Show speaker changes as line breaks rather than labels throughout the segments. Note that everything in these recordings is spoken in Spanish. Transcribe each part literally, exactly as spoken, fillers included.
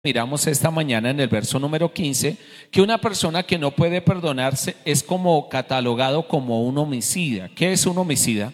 Miramos esta mañana en el verso número quince que una persona que no puede perdonarse es como catalogado como un homicida. ¿Qué es un homicida?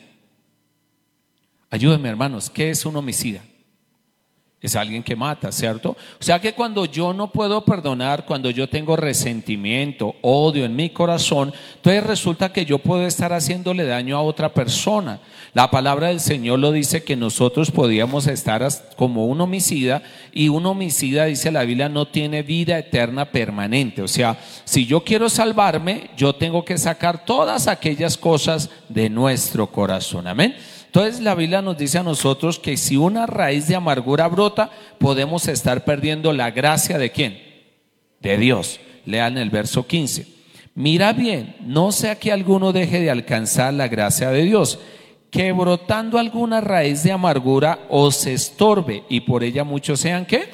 Ayúdenme, hermanos, ¿qué es un homicida? Es alguien que mata, ¿cierto? O sea que cuando yo no puedo perdonar, cuando yo tengo resentimiento, odio en mi corazón, entonces resulta que yo puedo estar haciéndole daño a otra persona. La palabra del Señor lo dice que nosotros podíamos estar como un homicida, y un homicida, dice la Biblia, no tiene vida eterna permanente. O sea, si yo quiero salvarme, yo tengo que sacar todas aquellas cosas de nuestro corazón. Amén. Entonces la Biblia nos dice a nosotros que si una raíz de amargura brota, podemos estar perdiendo la gracia ¿de quién? De Dios. Lean el verso quince. Mira bien, no sea que alguno deje de alcanzar la gracia de Dios, que brotando alguna raíz de amargura os estorbe y por ella muchos sean ¿qué?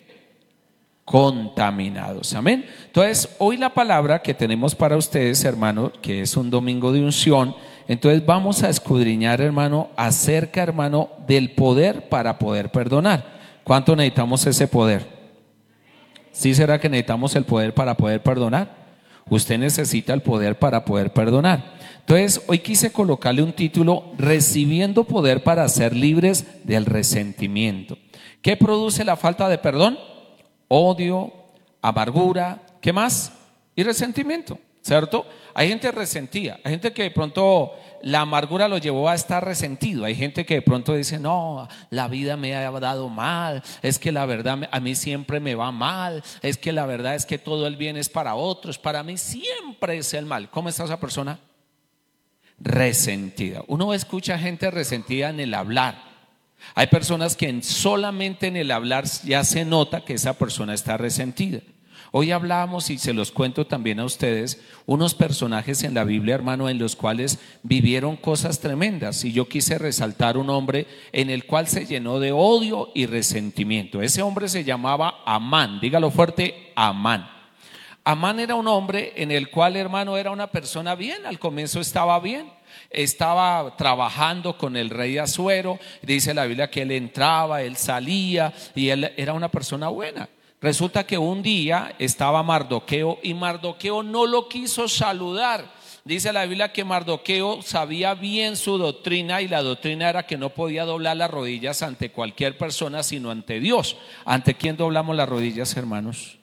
Contaminados. Amén. Entonces hoy la palabra que tenemos para ustedes, hermano, que es un domingo de unción. Entonces vamos a escudriñar, hermano, acerca, hermano, del poder para poder perdonar. ¿Cuánto necesitamos ese poder? ¿Sí será que necesitamos el poder para poder perdonar? Usted necesita el poder para poder perdonar. Entonces hoy quise colocarle un título: recibiendo poder para ser libres del resentimiento. ¿Qué produce la falta de perdón? Odio, amargura, ¿qué más? Y resentimiento, ¿cierto? Hay gente resentida, hay gente que de pronto la amargura lo llevó a estar resentido. Hay gente que de pronto dice: no, la vida me ha dado mal, es que la verdad a mí siempre me va mal, es que la verdad es que todo el bien es para otros, para mí siempre es el mal. ¿Cómo está esa persona? Resentida. Uno escucha gente resentida en el hablar. Hay personas que solamente en el hablar ya se nota que esa persona está resentida. Hoy hablamos, y se los cuento también a ustedes, unos personajes en la Biblia, hermano, en los cuales vivieron cosas tremendas, y yo quise resaltar un hombre en el cual se llenó de odio y resentimiento. Ese hombre se llamaba Amán. Dígalo fuerte: Amán. Amán era un hombre en el cual, hermano, era una persona bien. Al comienzo estaba bien, estaba trabajando con el rey Asuero. Dice la Biblia que él entraba, él salía, y él era una persona buena. Resulta que un día estaba Mardoqueo, y Mardoqueo no lo quiso saludar. Dice la Biblia que Mardoqueo sabía bien su doctrina, y la doctrina era que no podía doblar las rodillas ante cualquier persona sino ante Dios. ¿Ante quién doblamos las rodillas, hermanos?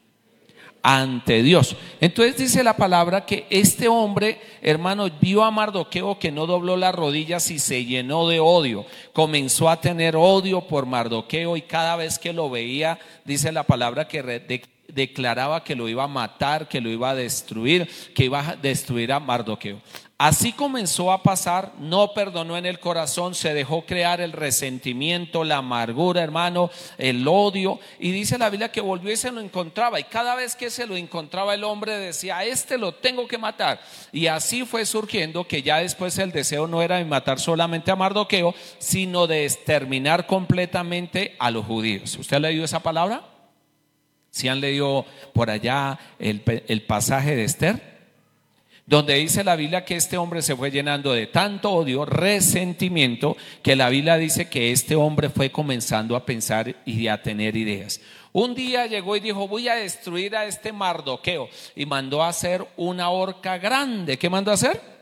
Ante Dios. Entonces dice la palabra que este hombre, hermano, vio a Mardoqueo que no dobló las rodillas y se llenó de odio. Comenzó a tener odio por Mardoqueo, y cada vez que lo veía, dice la palabra que de, declaraba que lo iba a matar, que lo iba a destruir, que iba a destruir a Mardoqueo. Así comenzó a pasar, no perdonó en el corazón, se dejó crear el resentimiento, la amargura, hermano, el odio. Y dice la Biblia que volvió y se lo encontraba, y cada vez que se lo encontraba el hombre decía: a este lo tengo que matar. Y así fue surgiendo que ya después el deseo no era de matar solamente a Mardoqueo, sino de exterminar completamente a los judíos. ¿Usted ha leído esa palabra? ¿Sí han leído por allá el, el pasaje de Esther? Donde dice la Biblia que este hombre se fue llenando de tanto odio, resentimiento, que la Biblia dice que este hombre fue comenzando a pensar y a tener ideas. Un día llegó y dijo: voy a destruir a este Mardoqueo, y mandó a hacer una horca grande. ¿Qué mandó a hacer?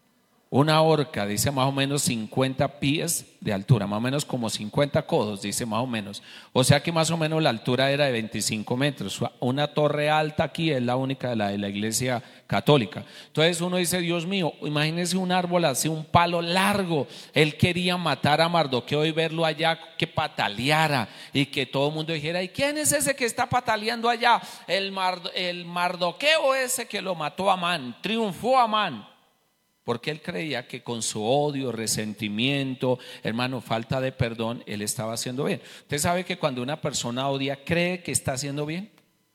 Una horca, dice más o menos cincuenta pies de altura, más o menos como cincuenta codos, dice más o menos. O sea que más o menos la altura era de veinticinco metros. Una torre alta aquí es la única de la, de la iglesia católica. Entonces uno dice: Dios mío, imagínese un árbol así, un palo largo. Él quería matar a Mardoqueo y verlo allá que pataleara, y que todo el mundo dijera: ¿y quién es ese que está pataleando allá? El, Mar, el Mardoqueo ese que lo mató a Amán, triunfó Amán. Porque él creía que con su odio, resentimiento, hermano, falta de perdón, él estaba haciendo bien. Usted sabe que cuando una persona odia, cree que está haciendo bien.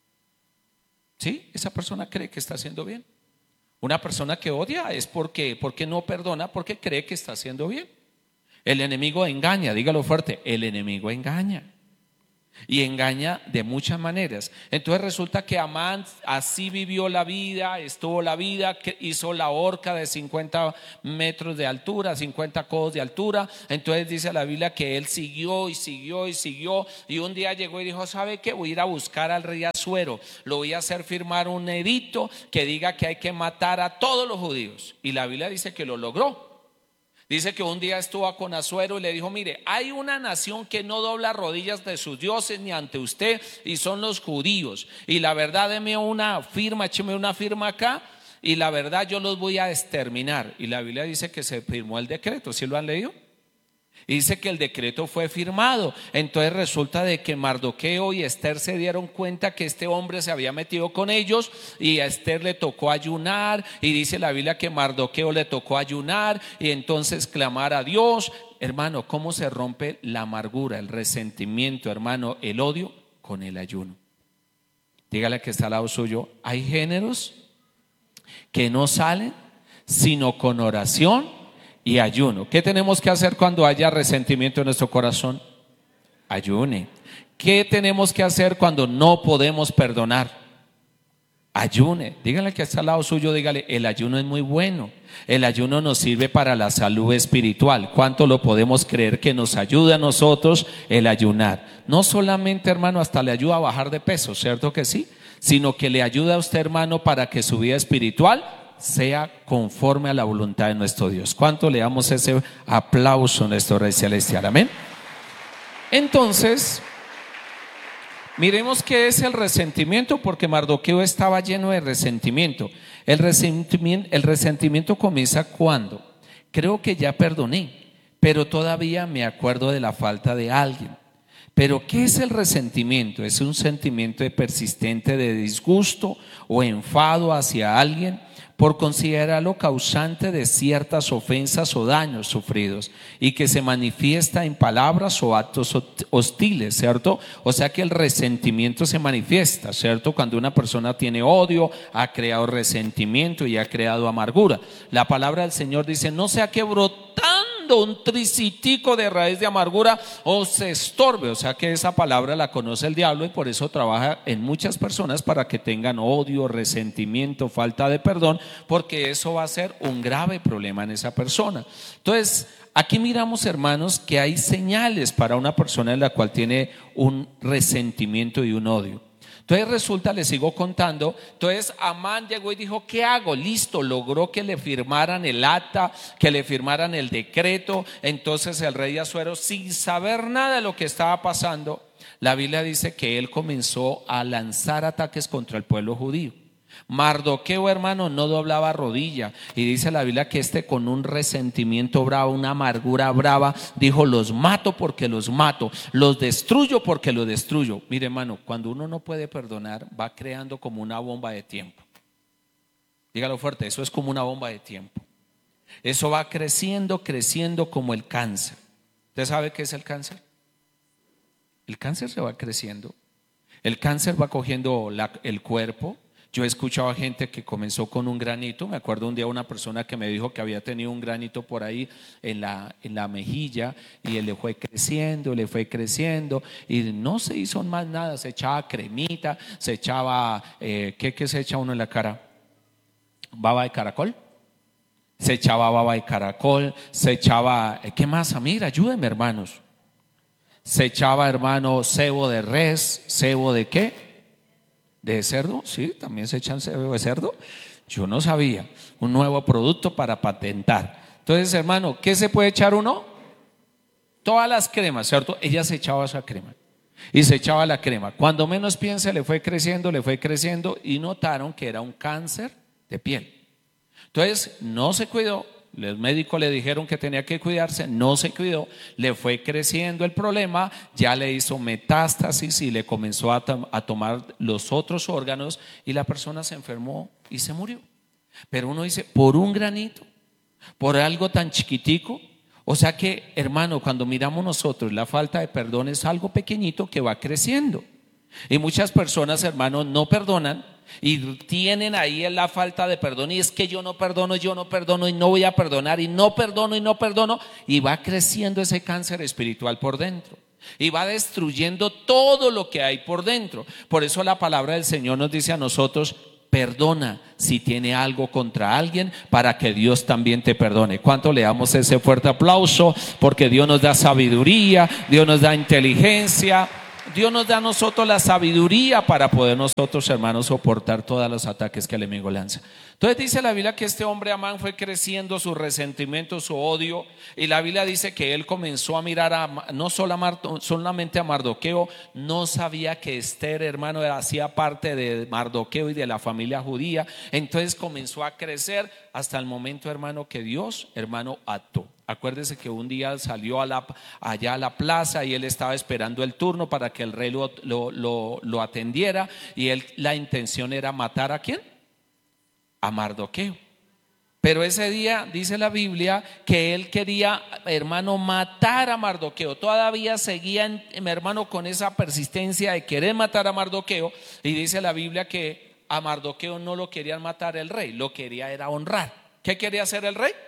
¿Sí? Esa persona cree que está haciendo bien. Una persona que odia es porque, porque no perdona, porque cree que está haciendo bien. El enemigo engaña, dígalo fuerte: el enemigo engaña. y engaña de muchas maneras. Entonces resulta que Amán así vivió la vida, estuvo la vida, que hizo la horca de cincuenta metros de altura, cincuenta codos de altura. Entonces dice la Biblia que él siguió y siguió y siguió, y un día llegó y dijo: ¿sabe qué? Voy a ir a buscar al rey Asuero, lo voy a hacer firmar un edicto que diga que hay que matar a todos los judíos. Y la Biblia dice que lo logró. Dice que un día estuvo con Asuero y le dijo: mire, hay una nación que no dobla rodillas de sus dioses ni ante usted, y son los judíos. Y la verdad, deme una firma, écheme una firma acá, y la verdad yo los voy a exterminar. Y la Biblia dice que se firmó el decreto. ¿Sí lo han leído? Y dice que el decreto fue firmado. Entonces resulta de que Mardoqueo y Esther se dieron cuenta que este hombre se había metido con ellos, y a Esther le tocó ayunar, y dice la Biblia que Mardoqueo le tocó ayunar y entonces clamar a Dios. Hermano, ¿cómo se rompe la amargura, el resentimiento, hermano, el odio? Con el ayuno. Dígale que está al lado suyo: hay géneros que no salen sino con oración y ayuno. ¿Qué tenemos que hacer cuando haya resentimiento en nuestro corazón? Ayune. ¿Qué tenemos que hacer cuando no podemos perdonar? Ayune. Dígale que está al lado suyo, dígale: el ayuno es muy bueno. El ayuno nos sirve para la salud espiritual. ¿Cuánto lo podemos creer que nos ayuda a nosotros el ayunar? No solamente, hermano, hasta le ayuda a bajar de peso, ¿cierto que sí? Sino que le ayuda a usted, hermano, para que su vida espiritual sea conforme a la voluntad de nuestro Dios. ¿Cuánto le damos ese aplauso a nuestro Rey Celestial? Amén. Entonces, miremos qué es el resentimiento, porque Mardoqueo estaba lleno de resentimiento. El resentimiento, el resentimiento comienza cuando creo que ya perdoné, pero todavía me acuerdo de la falta de alguien. Pero ¿qué es el resentimiento? Es un sentimiento de persistente de disgusto o enfado hacia alguien por considerarlo causante de ciertas ofensas o daños sufridos, y que se manifiesta en palabras o actos hostiles, ¿cierto? O sea que el resentimiento se manifiesta, ¿cierto? Cuando una persona tiene odio, ha creado resentimiento y ha creado amargura. La palabra del Señor dice: no sea que brotando un tricitico de raíz de amargura o se estorbe. O sea que esa palabra la conoce el diablo, y por eso trabaja en muchas personas para que tengan odio, resentimiento, falta de perdón, porque eso va a ser un grave problema en esa persona. Entonces, aquí miramos, hermanos, que hay señales para una persona en la cual tiene un resentimiento y un odio. Entonces resulta, les sigo contando. Entonces Amán llegó y dijo: ¿qué hago? Listo, logró que le firmaran el acta, que le firmaran el decreto. Entonces el rey Asuero, sin saber nada de lo que estaba pasando, la Biblia dice que él comenzó a lanzar ataques contra el pueblo judío. Mardoqueo, hermano, no doblaba rodilla, y dice la Biblia que este, con un resentimiento bravo, una amargura brava, dijo: los mato porque los mato, los destruyo porque los destruyo. Mire, hermano, cuando uno no puede perdonar, va creando como una bomba de tiempo. Dígalo fuerte: eso es como una bomba de tiempo. Eso va creciendo, creciendo como el cáncer. ¿Usted sabe qué es el cáncer? El cáncer se va creciendo. El cáncer va cogiendo la, el cuerpo. Yo he escuchado a gente que comenzó con un granito. Me acuerdo un día una persona que me dijo que había tenido un granito por ahí en la, en la mejilla, y él le fue creciendo, le fue creciendo, y no se hizo más nada. Se echaba cremita, se echaba, eh, ¿qué, ¿qué se echa uno en la cara? ¿Baba de caracol? Se echaba baba de caracol, se echaba, ¿qué más? Mira, ayúdenme, hermanos. Se echaba, hermano, cebo de res. ¿Cebo de qué? ¿De cerdo? Sí, también se echan cebo de cerdo. Yo no sabía. Un nuevo producto para patentar. Entonces, hermano, ¿qué se puede echar uno? Todas las cremas, ¿cierto? Ella se echaba esa crema y se echaba la crema. Cuando menos piense, le fue creciendo, le fue creciendo, y notaron que era un cáncer de piel. Entonces, no se cuidó. Los médicos le dijeron que tenía que cuidarse, no se cuidó, le fue creciendo el problema, ya le hizo metástasis y le comenzó a, to- a tomar los otros órganos, y la persona se enfermó y se murió. Pero uno dice: por un granito, por algo tan chiquitico. O sea que, hermano, cuando miramos nosotros, la falta de perdón es algo pequeñito que va creciendo. Y muchas personas, hermanos, no perdonan y tienen ahí la falta de perdón, y es que yo no perdono, yo no perdono y no voy a perdonar, y no perdono y no perdono, y va creciendo ese cáncer espiritual por dentro. y va destruyendo todo lo que hay por dentro. Por eso la palabra del Señor nos dice a nosotros: perdona si tiene algo contra alguien, para que Dios también te perdone. ¿Cuánto le damos ese fuerte aplauso? Porque Dios nos da sabiduría, Dios nos da inteligencia, Dios nos da a nosotros la sabiduría para poder nosotros, hermanos, soportar todos los ataques que el enemigo lanza. Entonces dice la Biblia que este hombre Amán fue creciendo su resentimiento, su odio, y la Biblia dice que él comenzó a mirar a, no solamente a Mardoqueo, no sabía que Esther, hermano, hacía parte de Mardoqueo y de la familia judía. Entonces comenzó a crecer hasta el momento, hermano, que Dios, hermano, actuó. Acuérdese que un día salió a la, allá a la plaza y él estaba esperando el turno para que el rey lo, lo, lo, lo atendiera, y él, la intención era matar ¿a quién? A Mardoqueo. Pero ese día dice la Biblia que él quería, hermano, matar a Mardoqueo. Todavía seguía, hermano, con esa persistencia de querer matar a Mardoqueo, y dice la Biblia que a Mardoqueo no lo querían matar el rey, lo quería era honrar. ¿Qué quería hacer el rey?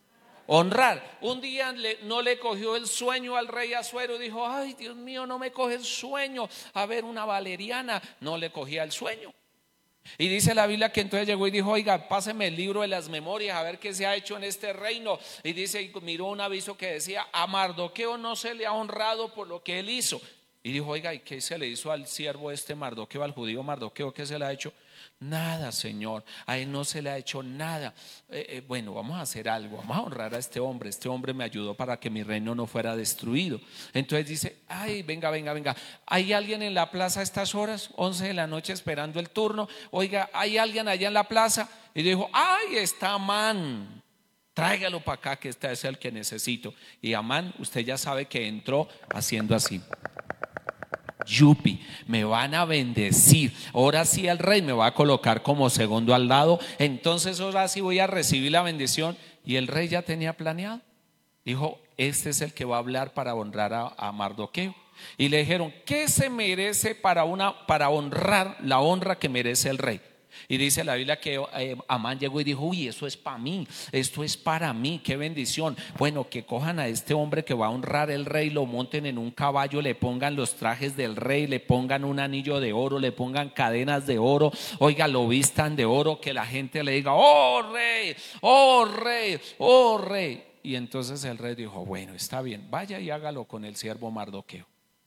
Honrar. Un día le, no le cogió el sueño al rey Asuero, dijo: ay, Dios mío, no me coge el sueño a ver una valeriana. No le cogía el sueño. Y dice la Biblia que entonces llegó y dijo: oiga, páseme el libro de las memorias a ver qué se ha hecho en este reino. Y dice, y miró un aviso que decía: a Mardoqueo no se le ha honrado por lo que él hizo. Y dijo: oiga, ¿y qué se le hizo al siervo este Mardoqueo, al judío Mardoqueo? ¿Qué se le ha hecho? Nada, Señor, a él no se le ha hecho nada. eh, eh, Bueno, vamos a hacer algo, vamos a honrar a este hombre. Este hombre me ayudó para que mi reino no fuera destruido. Entonces dice: ay, venga, venga, venga, ¿hay alguien en la plaza a estas horas? once de la noche esperando el turno. Oiga, ¿hay alguien allá en la plaza? Y dijo: ay, está Amán, tráigalo para acá, que este es el que necesito. Y Amán, usted ya sabe que entró haciendo así: yupi, me van a bendecir, ahora sí el rey me va a colocar como segundo al lado, entonces ahora sí voy a recibir la bendición. Y el rey ya tenía planeado, dijo: este es el que va a hablar para honrar a, a Mardoqueo. Y le dijeron: ¿qué se merece para, una, para honrar la honra que merece el rey? Y dice la Biblia que eh, Amán llegó y dijo: uy, eso es para mí, esto es para mí, qué bendición. Bueno, que cojan a este hombre que va a honrar el rey, lo monten en un caballo, le pongan los trajes del rey, le pongan un anillo de oro, le pongan cadenas de oro, oiga, lo vistan de oro, que la gente le diga: oh rey, oh rey, oh rey. Y entonces el rey dijo: bueno, está bien, vaya y hágalo con el siervo Mardoqueo.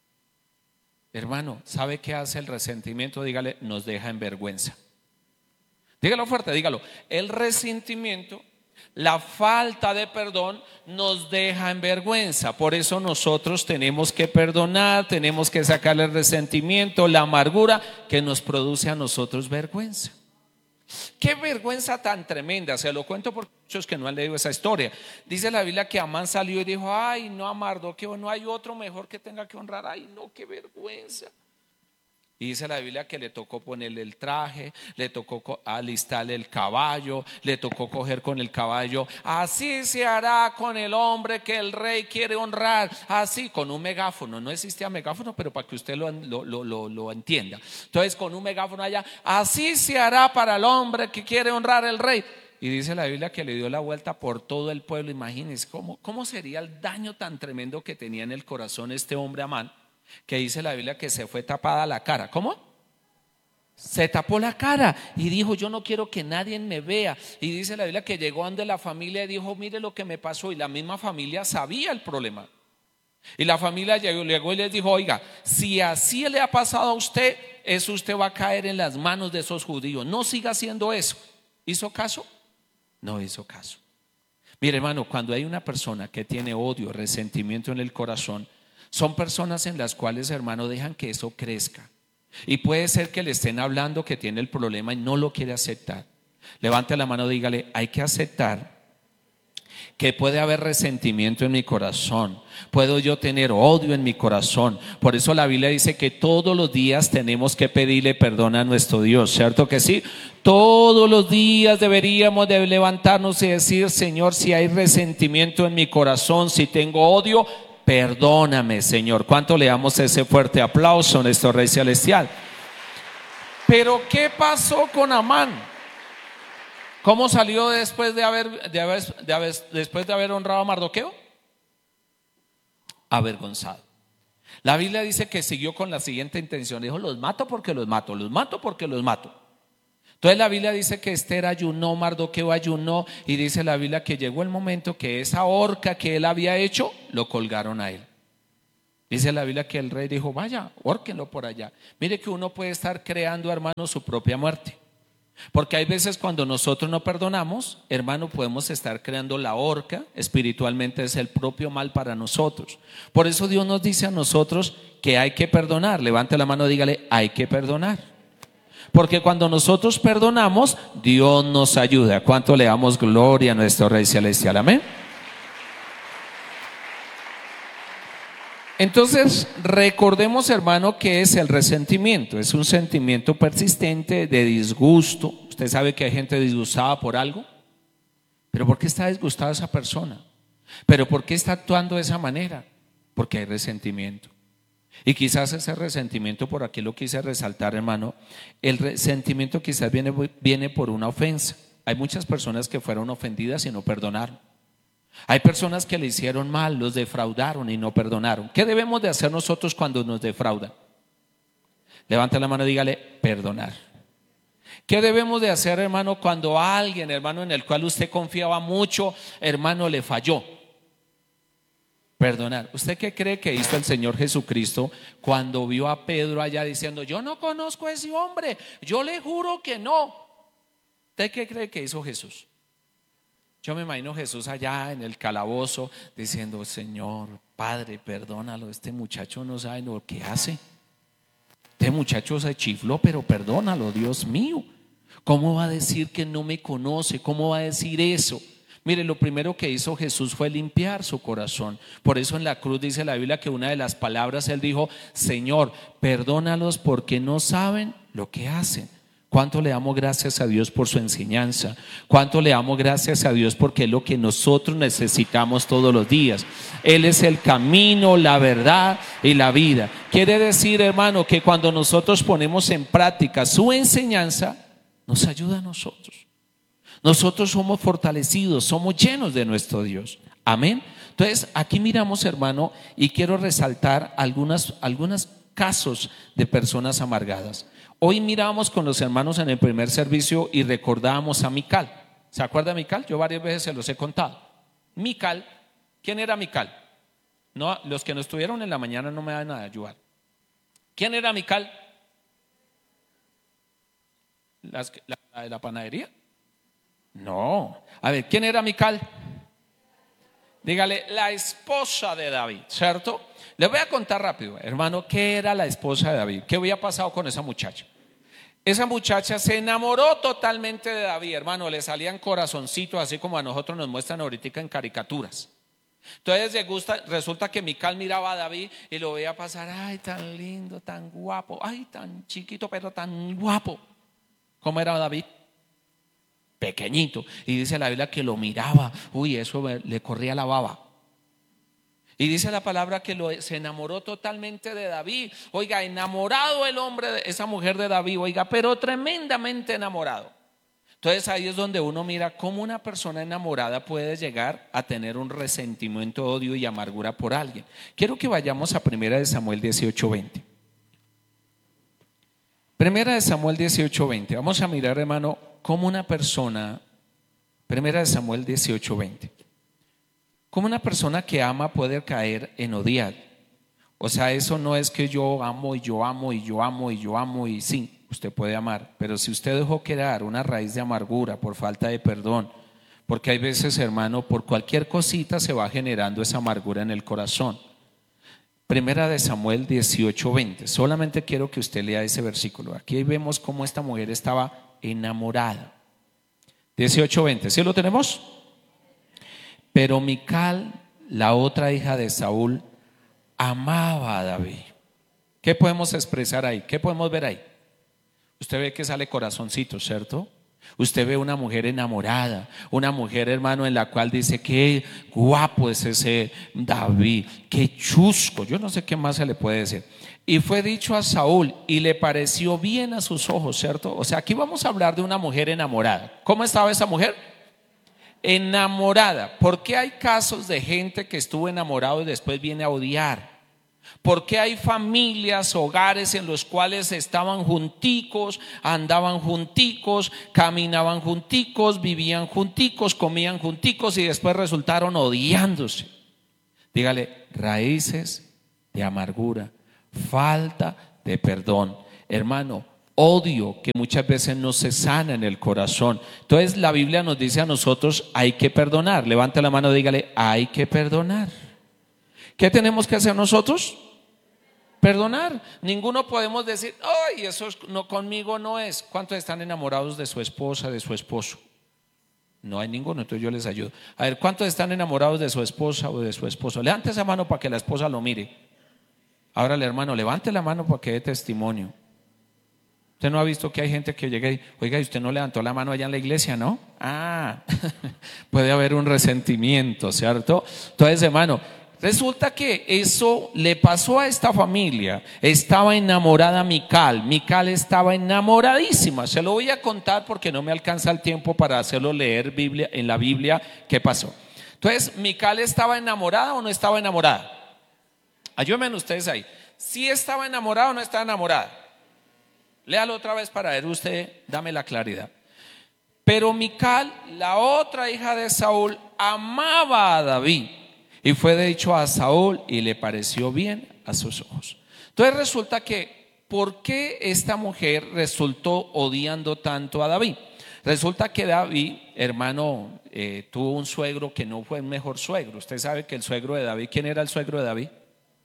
Hermano, ¿sabe qué hace el resentimiento? Dígale: nos deja en vergüenza. Dígalo fuerte, dígalo. El resentimiento, la falta de perdón nos deja en vergüenza. Por eso nosotros tenemos que perdonar, tenemos que sacarle el resentimiento, la amargura que nos produce a nosotros vergüenza. Qué vergüenza tan tremenda. Se lo cuento por muchos que no han leído esa historia. Dice la Biblia que Amán salió y dijo: ay, no, a Mardoqueo no hay otro mejor que tenga que honrar. Ay, no, qué vergüenza. Y dice la Biblia que le tocó ponerle el traje, le tocó alistarle el caballo, le tocó coger con el caballo. Así se hará con el hombre que el rey quiere honrar. Así, con un megáfono. No existía megáfono, pero para que usted lo, lo, lo, lo, lo entienda. Entonces, con un megáfono allá: así se hará para el hombre que quiere honrar al rey. Y dice la Biblia que le dio la vuelta por todo el pueblo. Imagínense cómo, cómo sería el daño tan tremendo que tenía en el corazón este hombre Amán, que dice la Biblia que se fue tapada la cara. ¿Cómo? Se tapó la cara y dijo: yo no quiero que nadie me vea. Y dice la Biblia que llegó ante la familia y dijo: mire lo que me pasó. Y la misma familia sabía el problema. Y la familia llegó y les dijo: oiga, si así le ha pasado a usted, eso usted va a caer en las manos de esos judíos. No siga haciendo eso. ¿Hizo caso? No hizo caso. Mire, hermano, cuando hay una persona que tiene odio, resentimiento en el corazón, son personas en las cuales, hermano, dejan que eso crezca. Y puede ser que le estén hablando que tiene el problema y no lo quiere aceptar. Levante la mano, dígale: hay que aceptar que puede haber resentimiento en mi corazón, puedo yo tener odio en mi corazón. Por eso la Biblia dice que todos los días tenemos que pedirle perdón a nuestro Dios, ¿cierto que sí? Todos los días deberíamos de levantarnos y decir: Señor, si hay resentimiento en mi corazón, si tengo odio, perdóname, Señor. ¿Cuánto le damos ese fuerte aplauso a nuestro Rey Celestial? Pero ¿qué pasó con Amán? ¿Cómo salió después de haber, de haber, de haber, después de haber honrado a Mardoqueo? Avergonzado. La Biblia dice que siguió con la siguiente intención. Dijo, los mato porque los mato, los mato porque los mato. Entonces la Biblia dice que Esther ayunó, Mardoqueo ayunó, y dice la Biblia que llegó el momento que esa horca que él había hecho, lo colgaron a él. Dice la Biblia que el rey dijo, vaya, hórquenlo por allá. Mire que uno puede estar creando, hermano, su propia muerte. Porque hay veces cuando nosotros no perdonamos, hermano, podemos estar creando la horca. Espiritualmente es el propio mal para nosotros. Por eso Dios nos dice a nosotros que hay que perdonar. Levante la mano, dígale, hay que perdonar. Porque cuando nosotros perdonamos, Dios nos ayuda. ¿Cuánto le damos gloria a nuestro Rey Celestial? Amén. Entonces, recordemos, hermano, que es el resentimiento. Es un sentimiento persistente de disgusto. Usted sabe que hay gente disgustada por algo. ¿Pero por qué está disgustada esa persona? ¿Pero por qué está actuando de esa manera? Porque hay resentimiento. Y quizás ese resentimiento, por aquí lo quise resaltar, hermano, el resentimiento quizás viene, viene por una ofensa. Hay muchas personas que fueron ofendidas y no perdonaron. Hay personas que le hicieron mal, los defraudaron y no perdonaron. ¿Qué debemos de hacer nosotros cuando nos defraudan? Levanta la mano y dígale, perdonar. ¿Qué debemos de hacer, hermano, cuando alguien, hermano, en el cual usted confiaba mucho, hermano, le falló? Perdonar. ¿Usted qué cree que hizo el Señor Jesucristo cuando vio a Pedro allá diciendo, yo no conozco a ese hombre, yo le juro que no? ¿Usted qué cree que hizo Jesús? Yo me imagino Jesús allá en el calabozo diciendo, Señor, Padre, perdónalo, este muchacho no sabe lo que hace. Este muchacho se chifló, pero perdónalo, Dios mío. ¿Cómo va a decir que no me conoce? ¿Cómo va a decir eso? Mire, lo primero que hizo Jesús fue limpiar su corazón. Por eso en la cruz dice la Biblia que una de las palabras él dijo, Señor, perdónalos porque no saben lo que hacen. ¿Cuánto le damos gracias a Dios por su enseñanza? ¿Cuánto le damos gracias a Dios porque es lo que nosotros necesitamos todos los días? Él es el camino, la verdad y la vida. Quiere decir, hermano, que cuando nosotros ponemos en práctica su enseñanza, nos ayuda a nosotros. Nosotros somos fortalecidos, somos llenos de nuestro Dios. Amén. Entonces, aquí miramos, hermano, y quiero resaltar algunos algunos casos de personas amargadas. Hoy miramos con los hermanos en el primer servicio y recordábamos a Mical. ¿Se acuerda de Mical? Yo varias veces se los he contado. Mical, ¿quién era Mical? No, los que no estuvieron en la mañana no me dan nada de ayudar. ¿Quién era Mical? ¿Las, la, la de la panadería? No. A ver, ¿quién era Mical? Dígale, la esposa de David, ¿cierto? Les voy a contar rápido, hermano, ¿qué era la esposa de David? ¿Qué había pasado con esa muchacha? Esa muchacha se enamoró totalmente de David, hermano, le salían corazoncitos, así como a nosotros nos muestran ahorita en caricaturas. Entonces le gusta, resulta que Mical miraba a David y lo veía pasar, ay, tan lindo, tan guapo, ay, tan chiquito, pero tan guapo. ¿Cómo era David? Pequeñito. Y dice la Biblia que lo miraba, uy, eso le corría la baba. Y dice la palabra que lo, se enamoró totalmente de David. Oiga, enamorado el hombre de esa mujer de David, oiga, pero tremendamente enamorado. Entonces ahí es donde uno mira cómo una persona enamorada puede llegar a tener un resentimiento, odio y amargura por alguien. Quiero que vayamos a Primera de Samuel dieciocho veinte. Primera de Samuel dieciocho veinte. Vamos a mirar, hermano, cómo una persona, Primera de Samuel dieciocho veinte, cómo una persona que ama puede caer en odiar. O sea, eso no es que yo amo y yo amo y yo amo y yo amo y sí, usted puede amar, pero si usted dejó crear una raíz de amargura por falta de perdón, porque hay veces, hermano, por cualquier cosita se va generando esa amargura en el corazón. Primera de Samuel dieciocho veinte. Solamente quiero que usted lea ese versículo. Aquí vemos cómo esta mujer estaba enamorada. dieciocho veinte. ¿Sí lo tenemos? Pero Mical, la otra hija de Saúl, amaba a David. ¿Qué podemos expresar ahí? ¿Qué podemos ver ahí? Usted ve que sale corazoncito, ¿cierto? Usted ve una mujer enamorada, una mujer, hermano, en la cual dice, qué guapo es ese David, qué chusco, yo no sé qué más se le puede decir. Y fue dicho a Saúl y le pareció bien a sus ojos, ¿cierto? O sea, aquí vamos a hablar de una mujer enamorada. ¿Cómo estaba esa mujer? Enamorada. ¿Por qué hay casos de gente que estuvo enamorado y después viene a odiar? ¿Por qué hay familias, hogares en los cuales estaban junticos, andaban junticos, caminaban junticos, vivían junticos, comían junticos y después resultaron odiándose? Dígale, raíces de amargura, falta de perdón. Hermano, odio que muchas veces no se sana en el corazón. Entonces la Biblia nos dice a nosotros, hay que perdonar. Levante la mano, dígale, hay que perdonar. ¿Qué tenemos que hacer nosotros? Perdonar. Ninguno podemos decir, ay, eso es, no, conmigo no es. ¿Cuántos están enamorados de su esposa, de su esposo? No hay ninguno, entonces yo les ayudo. A ver, ¿cuántos están enamorados de su esposa o de su esposo? Levante esa mano para que la esposa lo mire. Ahora el hermano, levante la mano para que dé testimonio. Usted no ha visto que hay gente que llega y, oiga, y usted no levantó la mano allá en la iglesia, ¿no? Ah, puede haber un resentimiento, ¿cierto? Entonces, hermano, resulta que eso le pasó a esta familia. Estaba enamorada Mical. Mical estaba enamoradísima. Se lo voy a contar porque no me alcanza el tiempo para hacerlo leer Biblia, en la Biblia qué pasó. Entonces, ¿Mical estaba enamorada o no estaba enamorada? Ayúdenme ustedes ahí. ¿Sí estaba enamorada o no estaba enamorada? Léalo otra vez para ver usted, dame la claridad. Pero Mical, la otra hija de Saúl, amaba a David. Y fue dicho a Saúl y le pareció bien a sus ojos. Entonces resulta que, ¿por qué esta mujer resultó odiando tanto a David? Resulta que David, hermano, eh, tuvo un suegro que no fue el mejor suegro. Usted sabe que el suegro de David, ¿quién era el suegro de David?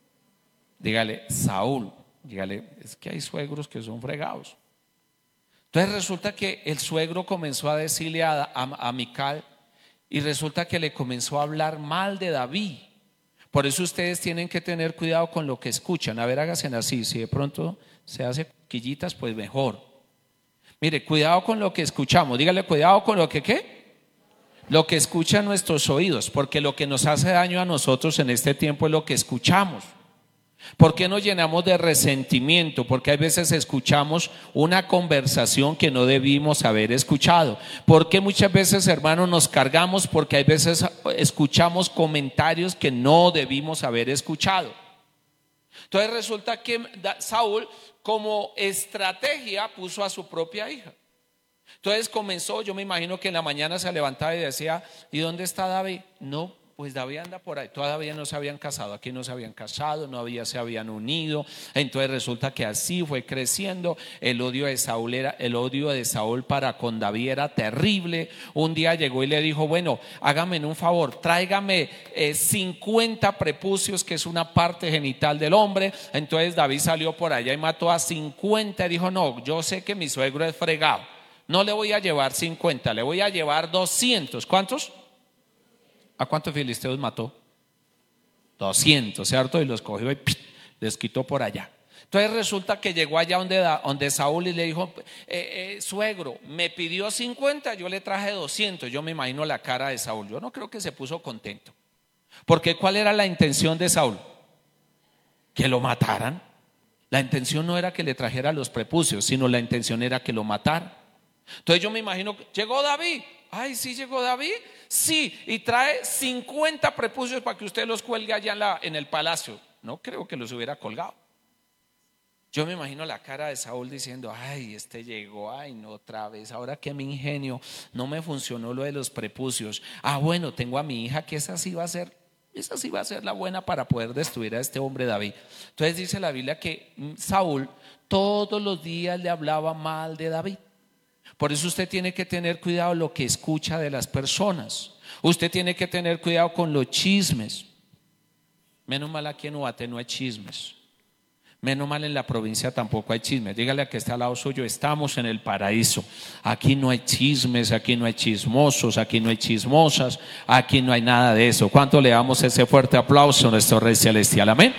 Dígale, Saúl. Dígale, es que hay suegros que son fregados. Entonces resulta que el suegro comenzó a decirle a, a, a Mical, y resulta que le comenzó a hablar mal de David. Por eso ustedes tienen que tener cuidado con lo que escuchan. A ver, háganse así. Si de pronto se hace quillitas, pues mejor. Mire, cuidado con lo que escuchamos. Dígale, cuidado con lo que ¿qué? Lo que escuchan nuestros oídos. Porque lo que nos hace daño a nosotros en este tiempo es lo que escuchamos. ¿Por qué nos llenamos de resentimiento? Porque hay veces escuchamos una conversación que no debimos haber escuchado. ¿Por qué muchas veces, hermanos, nos cargamos? Porque hay veces escuchamos comentarios que no debimos haber escuchado. Entonces resulta que Saúl, como estrategia, puso a su propia hija. Entonces comenzó, yo me imagino que en la mañana se levantaba y decía, ¿y dónde está David? No, pues David anda por ahí. Todavía no se habían casado, aquí no se habían casado, no había, se habían unido. Entonces resulta que así fue creciendo. El odio de Saúl era, el odio de Saúl para con David era terrible. Un día llegó y le dijo, bueno, hágame un favor, tráigame eh, cincuenta prepucios, que es una parte genital del hombre. Entonces David salió por allá y mató a cincuenta y dijo, no, yo sé que mi suegro es fregado, no le voy a llevar cincuenta, le voy a llevar doscientos. ¿Cuántos? ¿A cuántos filisteos mató? doscientos, ¿cierto? Y los cogió y ¡pit!, les quitó por allá. Entonces resulta que llegó allá donde, donde Saúl y le dijo, eh, eh, suegro, me pidió cincuenta, yo le traje doscientos. Yo me imagino la cara de Saúl. Yo no creo que se puso contento. Porque ¿cuál era la intención de Saúl? Que lo mataran. La intención no era que le trajera los prepucios, sino la intención era que lo matara. Entonces yo me imagino, llegó David. Ay, sí llegó David. Sí, y trae cincuenta prepucios para que usted los cuelgue allá en, la, en el palacio. No creo que los hubiera colgado. Yo me imagino la cara de Saúl diciendo, ay, este llegó, ay, no, otra vez, ahora que mi ingenio, no me funcionó lo de los prepucios. Ah, bueno, tengo a mi hija que esa sí va a ser, esa sí va a ser la buena para poder destruir a este hombre David. Entonces dice la Biblia que Saúl todos los días le hablaba mal de David. Por eso usted tiene que tener cuidado lo que escucha de las personas. Usted tiene que tener cuidado con los chismes. Menos mal aquí en Ubaté no hay chismes. Menos mal en la provincia tampoco hay chismes. Dígale a que está al lado suyo, estamos en el paraíso. Aquí no hay chismes, aquí no hay chismosos, aquí no hay chismosas, aquí no hay nada de eso. ¿Cuánto le damos ese fuerte aplauso a nuestro Rey Celestial? Amén.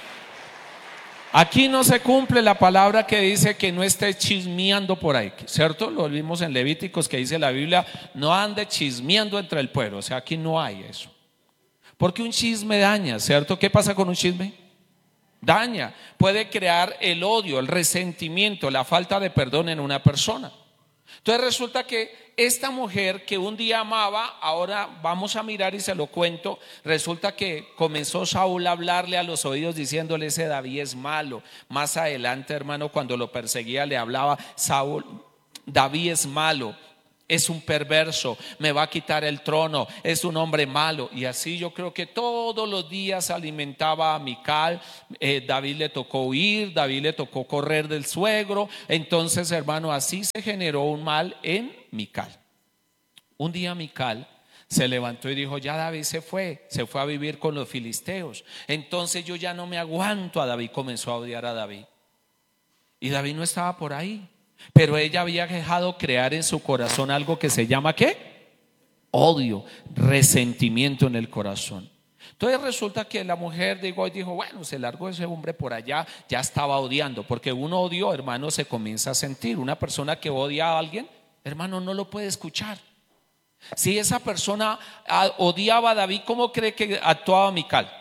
Aquí no se cumple la palabra que dice que no esté chismeando por ahí, ¿cierto? Lo vimos en Levíticos, que dice la Biblia, no ande chismeando entre el pueblo. O sea, aquí no hay eso. Porque un chisme daña, ¿cierto? ¿Qué pasa con un chisme? Daña, puede crear el odio, el resentimiento, la falta de perdón en una persona. Entonces resulta que esta mujer que un día amaba, ahora vamos a mirar y se lo cuento, resulta que comenzó Saúl a hablarle a los oídos diciéndole: ese David es malo. Más adelante, hermano, cuando lo perseguía le hablaba: Saúl, David es malo, es un perverso, me va a quitar el trono, es un hombre malo. Y así yo creo que todos los días alimentaba a Mical. eh, David le tocó huir, David le tocó correr del suegro. Entonces, hermano, así se generó un mal en Mical. Un día Mical se levantó y dijo: ya David se fue, se fue a vivir con los filisteos, entonces yo ya no me aguanto a David. Comenzó a odiar a David. Y David no estaba por ahí, pero ella había dejado crear en su corazón algo que se llama ¿qué? Odio, resentimiento en el corazón. Entonces resulta que la mujer dijo, dijo bueno, se largó ese hombre por allá. Ya estaba odiando, porque un odio, hermano, se comienza a sentir. Una persona que odia a alguien, hermano, no lo puede escuchar. Si esa persona odiaba a David, ¿cómo cree que actuaba Mical?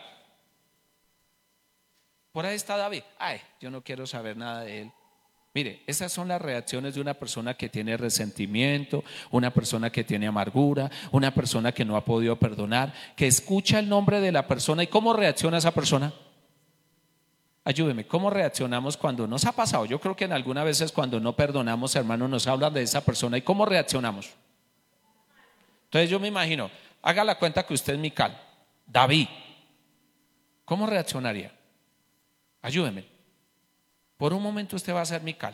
Por ahí está David, ay, yo no quiero saber nada de él. Mire, esas son las reacciones de una persona que tiene resentimiento, una persona que tiene amargura, una persona que no ha podido perdonar, que escucha el nombre de la persona. ¿Y cómo reacciona esa persona? Ayúdeme, ¿cómo reaccionamos cuando nos ha pasado? Yo creo que en algunas veces cuando no perdonamos, hermanos, nos hablan de esa persona. ¿Y cómo reaccionamos? Entonces yo me imagino, haga la cuenta que usted es Mical, David, ¿cómo reaccionaría? Ayúdeme. Por un momento usted va a ser Mical.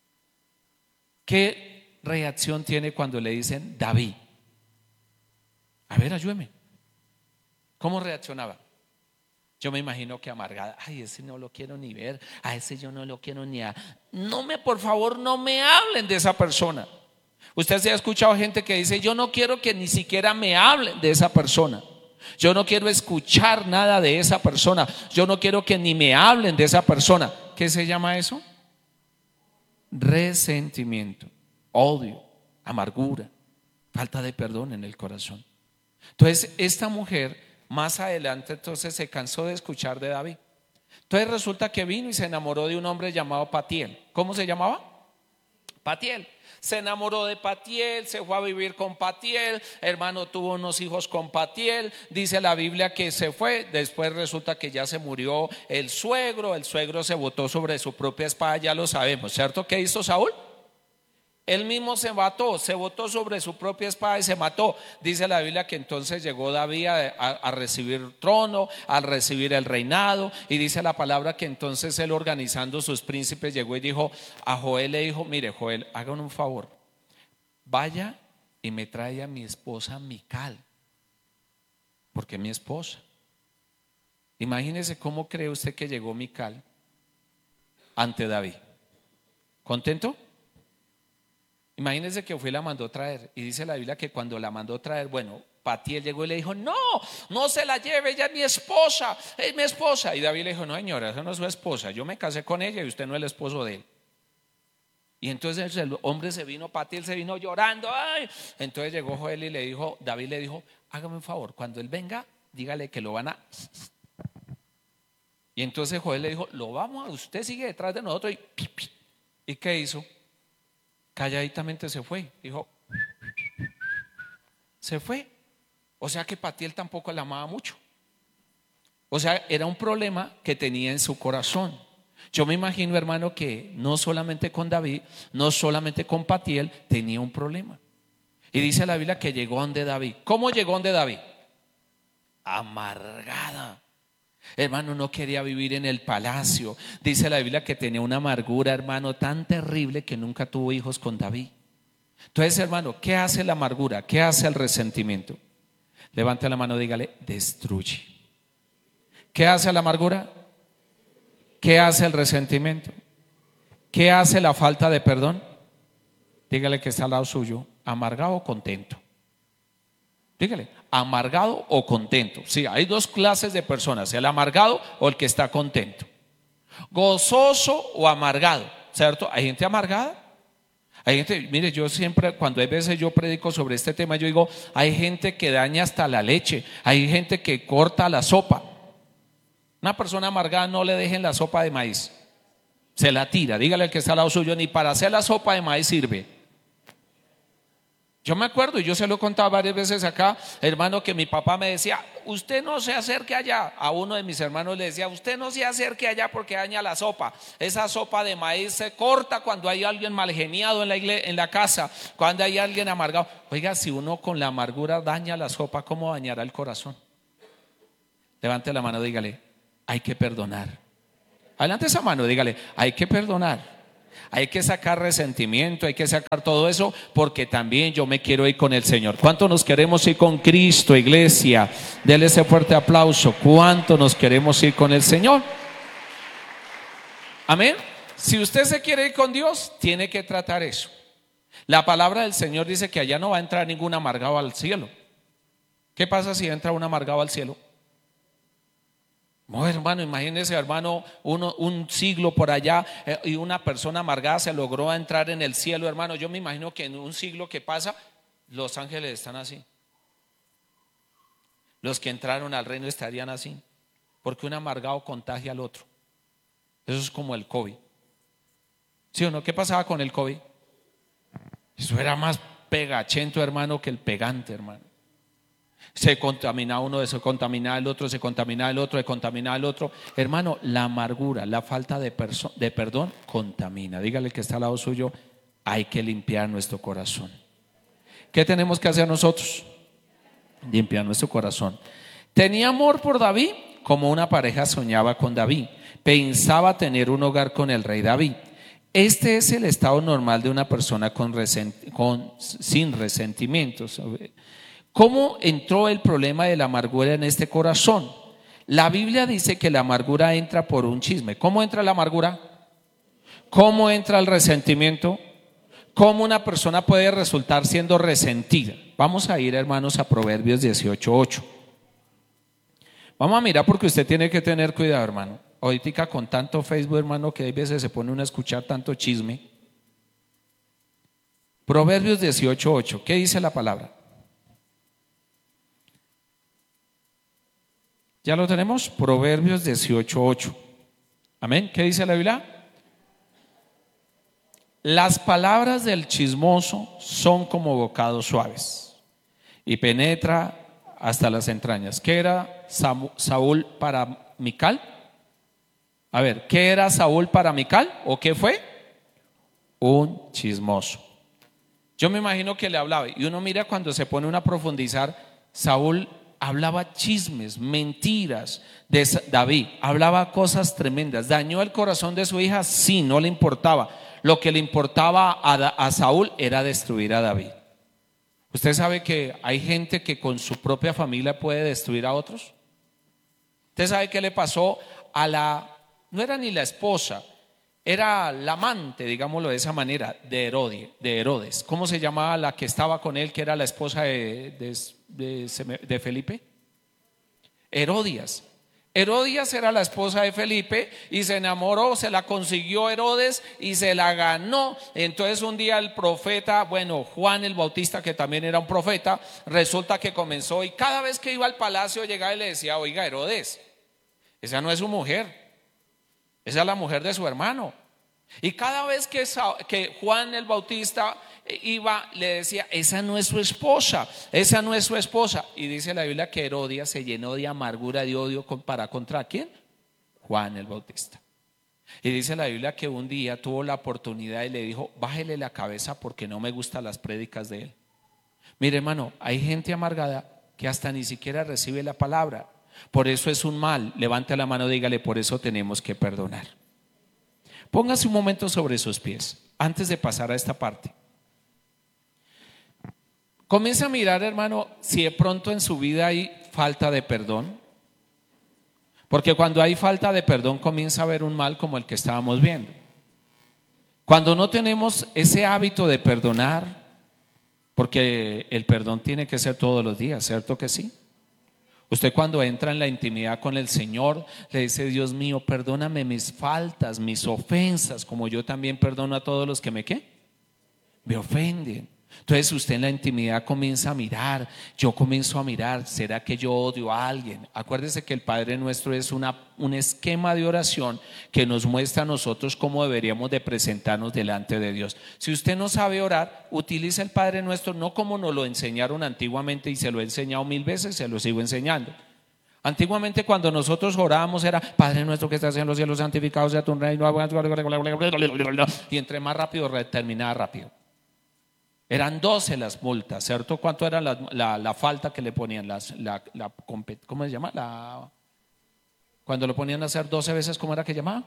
¿Qué reacción tiene cuando le dicen David? A ver, ayúdeme. ¿Cómo reaccionaba? Yo me imagino que amargada. Ay, ese no lo quiero ni ver. A ese yo no lo quiero ni a... No me, por favor, no me hablen de esa persona. Usted se ha escuchado gente que dice: yo no quiero que ni siquiera me hablen de esa persona. Yo no quiero escuchar nada de esa persona. Yo no quiero que ni me hablen de esa persona. ¿Qué se llama eso? Resentimiento, odio, amargura, falta de perdón en el corazón. Entonces esta mujer más adelante entonces se cansó de escuchar de David. Entonces resulta que vino y se enamoró de un hombre llamado Patiel. ¿Cómo se llamaba? Patiel. Se enamoró de Patiel, se fue a vivir con Patiel, hermano, tuvo unos hijos con Patiel. Dice la Biblia que se fue. Después resulta que ya se murió el suegro. El suegro se botó sobre su propia espada, ya lo sabemos, ¿cierto? ¿Qué hizo Saúl? Él mismo se mató, se botó sobre su propia espada y se mató. Dice la Biblia que entonces llegó David a, a, a recibir trono, a recibir el reinado. Y dice la palabra que entonces él, organizando sus príncipes, llegó y dijo a Joel, le dijo: mire Joel, hágame un favor, vaya y me trae a mi esposa Mical, porque es mi esposa. Imagínese cómo cree usted que llegó Mical ante David. ¿Contento? Imagínense que fue y la mandó traer. Y dice la Biblia que cuando la mandó traer, bueno, Patiel llegó y le dijo: no, no se la lleve, ella es mi esposa, es mi esposa. Y David le dijo: no señora, esa no es su esposa, yo me casé con ella y usted no es el esposo de él. Y entonces el hombre se vino, Patiel se vino llorando. Ay. Entonces llegó Joel y le dijo, David le dijo: hágame un favor, cuando él venga, dígale que lo van a... Y entonces Joel le dijo: lo vamos a, usted sigue detrás de nosotros. Y, ¿y qué hizo? Calladitamente se fue, dijo, se fue. O sea que Patiel tampoco la amaba mucho. O sea, era un problema que tenía en su corazón. Yo me imagino, hermano, que no solamente con David, no solamente con Patiel, tenía un problema. Y dice la Biblia que llegó donde David. ¿Cómo llegó donde David? Amargada. Hermano, no quería vivir en el palacio. Dice la Biblia que tenía una amargura, hermano, tan terrible que nunca tuvo hijos con David. Entonces, hermano, ¿qué hace la amargura? ¿Qué hace el resentimiento? Levante la mano, dígale: destruye. ¿Qué hace la amargura? ¿Qué hace el resentimiento? ¿Qué hace la falta de perdón? Dígale que está al lado suyo: amargado o contento. Dígale, amargado o contento. Sí, hay dos clases de personas: el amargado o el que está contento. Gozoso o amargado, ¿cierto? Hay gente amargada. Hay gente, mire, yo siempre, cuando hay veces yo predico sobre este tema, yo digo: hay gente que daña hasta la leche, hay gente que corta la sopa. Una persona amargada no le dejen la sopa de maíz, se la tira. Dígale al que está al lado suyo: ni para hacer la sopa de maíz sirve. Yo me acuerdo, y yo se lo he contado varias veces acá, hermano, que mi papá me decía: usted no se acerque allá. A uno de mis hermanos le decía: usted no se acerque allá porque daña la sopa. Esa sopa de maíz se corta cuando hay alguien mal geniado en la iglesia, en la casa, cuando hay alguien amargado. Oiga, si uno con la amargura daña la sopa, ¿cómo dañará el corazón? Levante la mano, dígale: hay que perdonar. Adelante esa mano, dígale: hay que perdonar. Hay que sacar resentimiento, hay que sacar todo eso, porque también yo me quiero ir con el Señor. ¿Cuánto nos queremos ir con Cristo, iglesia? Dele ese fuerte aplauso. ¿Cuánto nos queremos ir con el Señor? Amén. Si usted se quiere ir con Dios, tiene que tratar eso. La palabra del Señor dice que allá no va a entrar ningún amargado al cielo. ¿Qué pasa si entra un amargado al cielo? No, hermano, imagínese, hermano, uno, un siglo por allá eh, y una persona amargada se logró entrar en el cielo, hermano. Yo me imagino que en un siglo que pasa, los ángeles están así. Los que entraron al reino estarían así, porque un amargado contagia al otro. Eso es como el COVID. ¿Sí o no? ¿Qué pasaba con el COVID? Eso era más pegachento, hermano, que el pegante, hermano. Se contaminaba uno, se contaminaba el otro, se contaminaba el otro, se contaminaba el otro. Hermano, la amargura, la falta de, perso- de perdón contamina. Dígale que está al lado suyo: hay que limpiar nuestro corazón. ¿Qué tenemos que hacer nosotros? Limpiar nuestro corazón. Tenía amor por David, como una pareja soñaba con David. Pensaba tener un hogar con el rey David. Este es el estado normal de una persona con resent- con, sin resentimientos. ¿Cómo entró el problema de la amargura en este corazón? La Biblia dice que la amargura entra por un chisme. ¿Cómo entra la amargura? ¿Cómo entra el resentimiento? ¿Cómo una persona puede resultar siendo resentida? Vamos a ir, hermanos, a Proverbios dieciocho ocho. Vamos a mirar, porque usted tiene que tener cuidado, hermano. Ahorita con tanto Facebook, hermano, que hay veces se pone uno a escuchar tanto chisme. Proverbios dieciocho ocho. ¿Qué dice la palabra? ¿Ya lo tenemos? Proverbios dieciocho ocho. Amén. ¿Qué dice la Biblia? Las palabras del chismoso son como bocados suaves y penetra hasta las entrañas. ¿Qué era Saúl para Mical? A ver, ¿qué era Saúl para Mical? ¿O qué fue? Un chismoso. Yo me imagino que le hablaba, y uno mira cuando se pone uno a profundizar, Saúl hablaba chismes, mentiras de David, hablaba cosas tremendas. ¿Dañó el corazón de su hija? Sí, no le importaba. Lo que le importaba a, a Saúl era destruir a David. ¿Usted sabe que hay gente que con su propia familia puede destruir a otros? ¿Usted sabe qué le pasó a la, no era ni la esposa, era la amante, digámoslo de esa manera, de Herodes, de Herodes? ¿Cómo se llamaba la que estaba con él, que era la esposa de, de, de, de Felipe? Herodías. Herodías era la esposa de Felipe y se enamoró, se la consiguió Herodes y se la ganó. Entonces un día el profeta, bueno, Juan el Bautista, que también era un profeta, resulta que comenzó, y cada vez que iba al palacio llegaba y le decía: oiga, Herodes, esa no es su mujer, esa es la mujer de su hermano. Y cada vez que, que Juan el Bautista iba, le decía: esa no es su esposa, esa no es su esposa. Y dice la Biblia que Herodías se llenó de amargura, de odio para contra ¿quién? Juan el Bautista. Y dice la Biblia que un día tuvo la oportunidad y le dijo: bájele la cabeza porque no me gustan las prédicas de él. Mire, hermano, hay gente amargada que hasta ni siquiera recibe la palabra. Por eso es un mal. Levante la mano, dígale: por eso tenemos que perdonar. Póngase un momento sobre sus pies antes de pasar a esta parte. Comienza a mirar, hermano, si de pronto en su vida hay falta de perdón. Porque cuando hay falta de perdón comienza a haber un mal como el que estábamos viendo. Cuando no tenemos ese hábito de perdonar, porque el perdón tiene que ser todos los días, ¿cierto que sí? Usted cuando entra en la intimidad con el Señor le dice: Dios mío, perdóname mis faltas, mis ofensas, como yo también perdono a todos los que me ¿qué? Me ofenden. Entonces usted en la intimidad comienza a mirar, yo comienzo a mirar, ¿será que yo odio a alguien? Acuérdese que el Padre Nuestro es una, un esquema de oración que nos muestra a nosotros cómo deberíamos de presentarnos delante de Dios. Si usted no sabe orar, utilice el Padre Nuestro no como nos lo enseñaron antiguamente, y se lo he enseñado mil veces, se lo sigo enseñando. Antiguamente cuando nosotros orábamos era: Padre Nuestro que estás en los cielos, santificado sea tu reino, y entre más rápido terminaba rápido. Eran doce las multas, ¿cierto? ¿Cuánto era la, la, la falta que le ponían? Las, la, la, ¿Cómo se llama? La, cuando lo ponían a hacer doce veces, ¿cómo era que llamaba?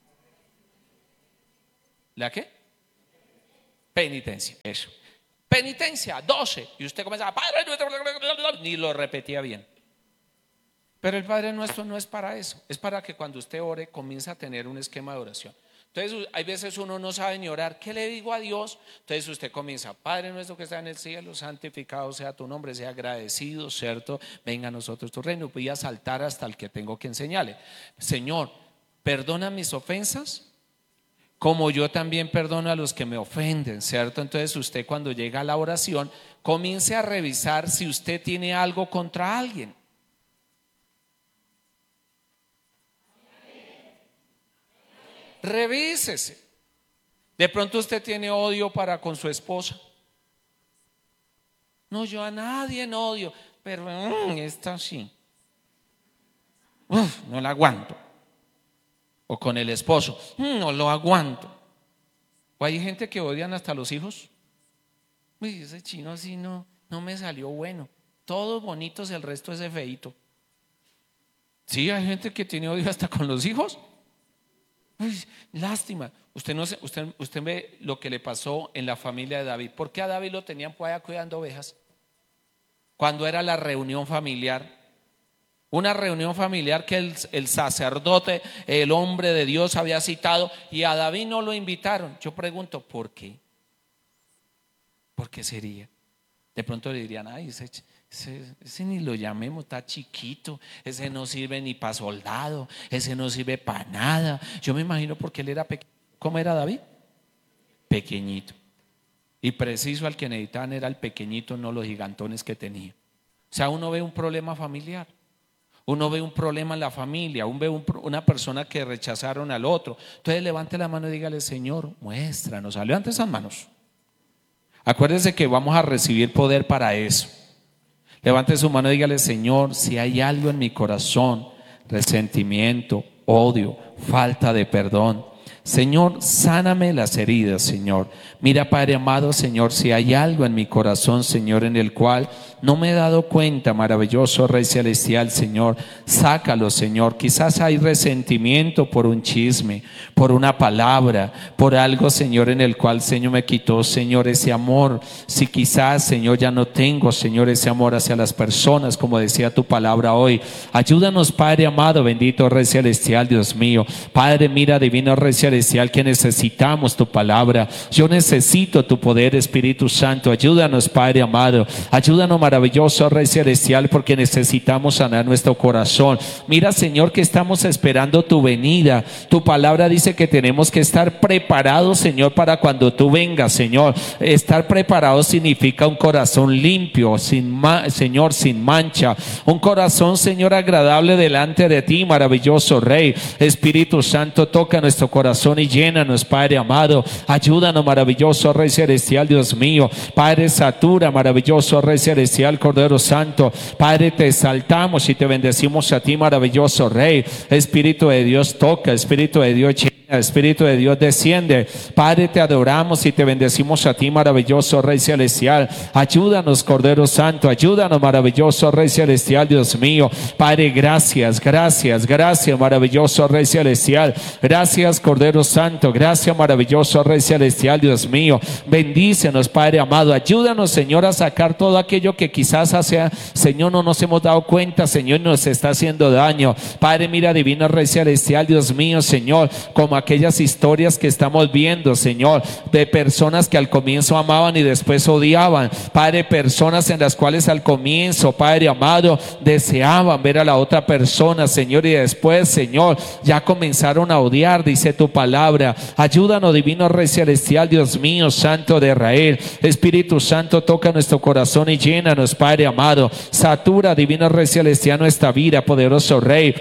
¿La qué? Penitencia, eso. Penitencia, doce. Y usted comenzaba: Padre Nuestro, ni lo repetía bien. Pero el Padre Nuestro no es para eso. Es para que cuando usted ore comience a tener un esquema de oración. Entonces hay veces uno no sabe ni orar, ¿qué le digo a Dios? Entonces usted comienza: Padre Nuestro que está en el cielo, santificado sea tu nombre, sea agradecido, ¿cierto? Venga a nosotros tu reino. Voy a saltar hasta el que tengo que enseñarle: Señor, perdona mis ofensas como yo también perdono a los que me ofenden, ¿cierto? Entonces usted cuando llega a la oración comience a revisar si usted tiene algo contra alguien. Revísese. De pronto usted tiene odio para con su esposa. No, yo a nadie no odio, pero mmm, esta sí. Uf, no la aguanto. O con el esposo: mmm, no lo aguanto. O hay gente que odian hasta los hijos. Uy, ese chino así no, no me salió bueno. Todos bonitos, el resto es feíto. Sí, hay gente que tiene odio hasta con los hijos. Uy, lástima. Usted, no, usted, usted ve lo que le pasó en la familia de David. ¿Por qué a David lo tenían por allá cuidando ovejas? Cuando era la reunión familiar, una reunión familiar que el, el sacerdote, el hombre de Dios había citado, y a David no lo invitaron. Yo pregunto, ¿por qué? ¿Por qué sería? De pronto le dirían: ay, ese, ese, ese ni lo llamemos, está chiquito, ese no sirve ni para soldado, ese no sirve para nada. Yo me imagino porque él era pequeño. ¿Cómo era David? Pequeñito. Y preciso al que necesitaban era el pequeñito, no los gigantones que tenía. O sea, uno ve un problema familiar, uno ve un problema en la familia, uno ve un, una persona que rechazaron al otro. Entonces levante la mano y dígale: Señor, muéstranos. Levante esas manos. Acuérdense que vamos a recibir poder para eso. Levante su mano y dígale: Señor, si hay algo en mi corazón, resentimiento, odio, falta de perdón, Señor, sáname las heridas, Señor. Mira, Padre amado, Señor, si hay algo en mi corazón, Señor, en el cual no me he dado cuenta, maravilloso Rey Celestial, Señor, sácalo, Señor. Quizás hay resentimiento por un chisme, por una palabra, por algo, Señor, en el cual, Señor, me quitó, Señor, ese amor. Si quizás, Señor, ya no tengo, Señor, ese amor hacia las personas, como decía tu palabra hoy. Ayúdanos, Padre amado, bendito Rey Celestial, Dios mío. Padre, mira, divino Rey Celestial, que necesitamos tu palabra. Yo necesito tu poder, Espíritu Santo. Ayúdanos, Padre amado. Ayúdanos, maravilloso Rey Celestial, porque necesitamos sanar nuestro corazón. Mira, Señor, que estamos esperando tu venida. Tu palabra dice que tenemos que estar preparados, Señor, para cuando tú vengas, Señor. Estar preparados significa un corazón limpio, sin ma- Señor, sin mancha. Un corazón, Señor, agradable delante de ti, maravilloso Rey. Espíritu Santo, toca nuestro corazón y llénanos, Padre amado. Ayúdanos, maravilloso Rey Celestial, Dios mío. Padre, satura, maravilloso Rey Celestial, Cordero Santo. Padre, te exaltamos y te bendecimos a ti, maravilloso Rey. Espíritu de Dios, toca. Espíritu de Dios, llena. Espíritu de Dios, desciende. Padre, te adoramos y te bendecimos a ti, maravilloso Rey Celestial. Ayúdanos, Cordero Santo. Ayúdanos, maravilloso Rey Celestial, Dios mío. Padre, gracias, gracias, gracias, maravilloso Rey Celestial. Gracias, Cordero Santo. Gracias, maravilloso Rey Celestial, Dios mío. Bendícenos, Padre amado. Ayúdanos, Señor, a sacar todo aquello que quizás hacia, Señor, no nos hemos dado cuenta, Señor, nos está haciendo daño. Padre, mira, divino Rey Celestial, Dios mío, Señor, como como aquellas historias que estamos viendo, Señor, de personas que al comienzo amaban y después odiaban. Padre, personas en las cuales al comienzo, Padre amado, deseaban ver a la otra persona, Señor, y después, Señor, ya comenzaron a odiar, dice tu palabra. Ayúdanos, divino Rey celestial, Dios mío, Santo de Israel. Espíritu Santo, toca nuestro corazón y llénanos, Padre amado. Satura, divino Rey celestial, nuestra vida, poderoso Rey.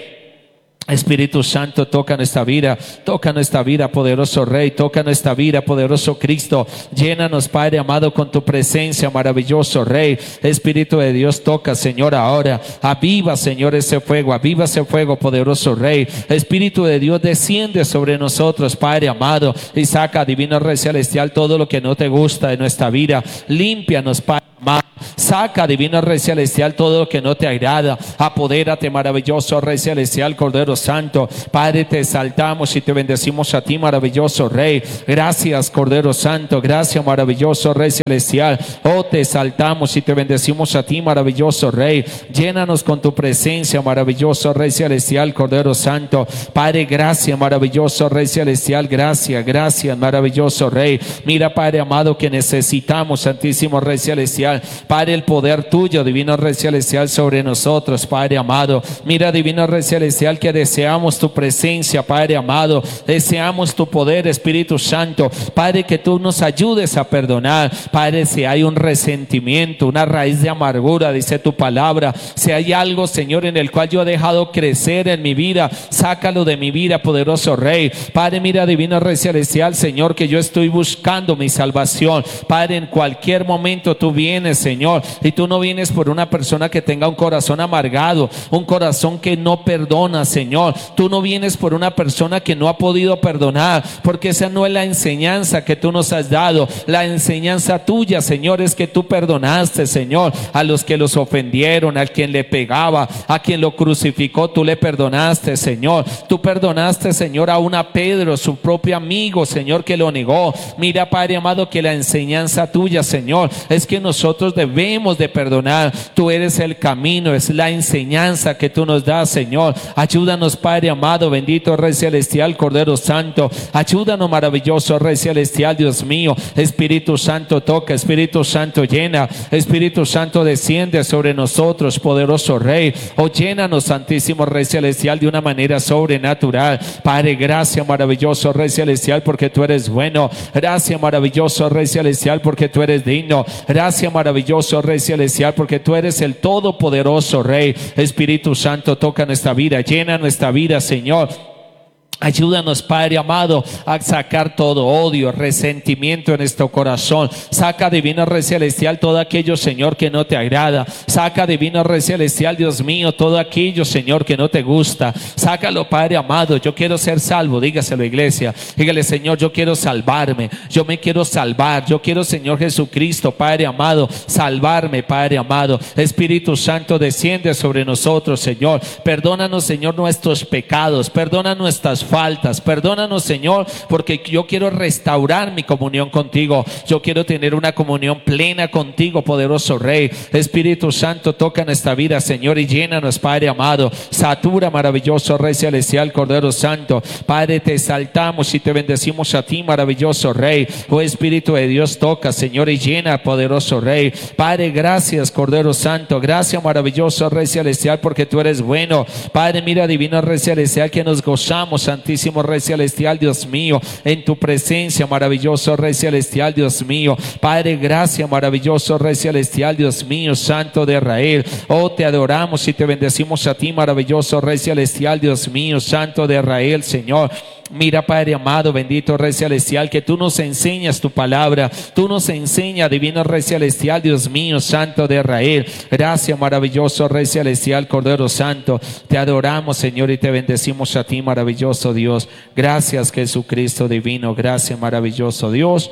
Espíritu Santo, toca nuestra vida, toca nuestra vida, poderoso Rey, toca nuestra vida, poderoso Cristo. Llénanos, Padre amado, con tu presencia, maravilloso Rey. Espíritu de Dios, toca, Señor, ahora. Aviva, Señor, ese fuego, aviva ese fuego, poderoso Rey. Espíritu de Dios, desciende sobre nosotros, Padre amado, y saca, divino Rey celestial, todo lo que no te gusta de nuestra vida. Límpianos, Padre amado. Saca, divino Rey celestial, todo lo que no te agrada. Apodérate, maravilloso Rey celestial, Cordero Santo. Padre, te exaltamos y te bendecimos a ti, maravilloso Rey. Gracias, Cordero Santo. Gracias, maravilloso Rey celestial. Oh, te exaltamos y te bendecimos a ti, maravilloso Rey. Llénanos con tu presencia, maravilloso Rey celestial, Cordero Santo. Padre, gracias, maravilloso Rey celestial. Gracias, gracias, maravilloso Rey. Mira, Padre amado, que necesitamos, Santísimo Rey celestial. Padre, el poder tuyo, divino Rey celestial, sobre nosotros, Padre amado. Mira, divino Rey celestial, que deseamos tu presencia, Padre amado. Deseamos tu poder, Espíritu Santo. Padre, que tú nos ayudes a perdonar. Padre, si hay un resentimiento, una raíz de amargura, dice tu palabra, si hay algo, Señor, en el cual yo he dejado crecer en mi vida, sácalo de mi vida, poderoso Rey. Padre, mira, divino Rey celestial, Señor, que yo estoy buscando mi salvación. Padre, en cualquier momento tú vienes, Señor, y tú no vienes por una persona que tenga un corazón amargado, un corazón que no perdona, Señor. Tú no vienes por una persona que no ha podido perdonar, porque esa no es la enseñanza que tú nos has dado. La enseñanza tuya, Señor, es que tú perdonaste, Señor, a los que los ofendieron, a quien le pegaba, a quien lo crucificó, tú le perdonaste, Señor. Tú perdonaste, Señor, aún a Pedro, su propio amigo, Señor, que lo negó. Mira, Padre amado, que la enseñanza tuya, Señor, es que nosotros debemos Debemos de perdonar. Tú eres el camino, es la enseñanza que tú nos das, Señor. Ayúdanos, Padre amado, bendito Rey celestial, Cordero Santo. Ayúdanos, maravilloso Rey celestial, Dios mío. Espíritu Santo, toca. Espíritu Santo, llena. Espíritu Santo, desciende sobre nosotros, poderoso Rey. O llénanos, Santísimo Rey celestial, de una manera sobrenatural. Padre, gracias, maravilloso Rey celestial, porque tú eres bueno. Gracias, maravilloso Rey celestial, porque tú eres digno. Gracias, maravilloso Rey celestial, porque tú eres el todopoderoso Rey. Espíritu Santo, toca nuestra vida, llena nuestra vida, Señor. Ayúdanos, Padre amado, a sacar todo odio, resentimiento en nuestro corazón. Saca, divino Rey celestial, todo aquello, Señor, que no te agrada. Saca, divino Rey celestial, Dios mío, todo aquello, Señor, que no te gusta. Sácalo, Padre amado. Yo quiero ser salvo, dígaselo, iglesia. Dígale, Señor, yo quiero salvarme. Yo me quiero salvar. Yo quiero, Señor Jesucristo, Padre amado, salvarme, Padre amado. Espíritu Santo, desciende sobre nosotros, Señor. Perdónanos, Señor, nuestros pecados. Perdona nuestras faltas. Perdónanos, Señor, porque yo quiero restaurar mi comunión contigo. Yo quiero tener una comunión plena contigo, poderoso Rey. Espíritu Santo, toca nuestra vida, Señor, y llénanos, Padre amado. Satura, maravilloso Rey celestial, Cordero Santo. Padre, te exaltamos y te bendecimos a ti, maravilloso Rey. Oh Espíritu de Dios, toca, Señor, y llena, poderoso Rey. Padre, gracias, Cordero Santo. Gracias, maravilloso Rey celestial, porque tú eres bueno. Padre, mira, divino Rey celestial, que nos gozamos, Santísimo Rey celestial, Dios mío, en tu presencia, maravilloso Rey celestial, Dios mío. Padre, gracias, maravilloso Rey celestial, Dios mío, Santo de Israel. Oh, te adoramos y te bendecimos a ti, maravilloso Rey celestial, Dios mío, Santo de Israel, Señor. Mira, Padre amado, bendito Rey celestial, que tú nos enseñas tu palabra. Tú nos enseñas, divino Rey celestial, Dios mío, Santo de Israel. Gracias, maravilloso Rey celestial, Cordero Santo. Te adoramos, Señor, y te bendecimos a ti, maravilloso Dios. Gracias, Jesucristo divino. Gracias, maravilloso Dios.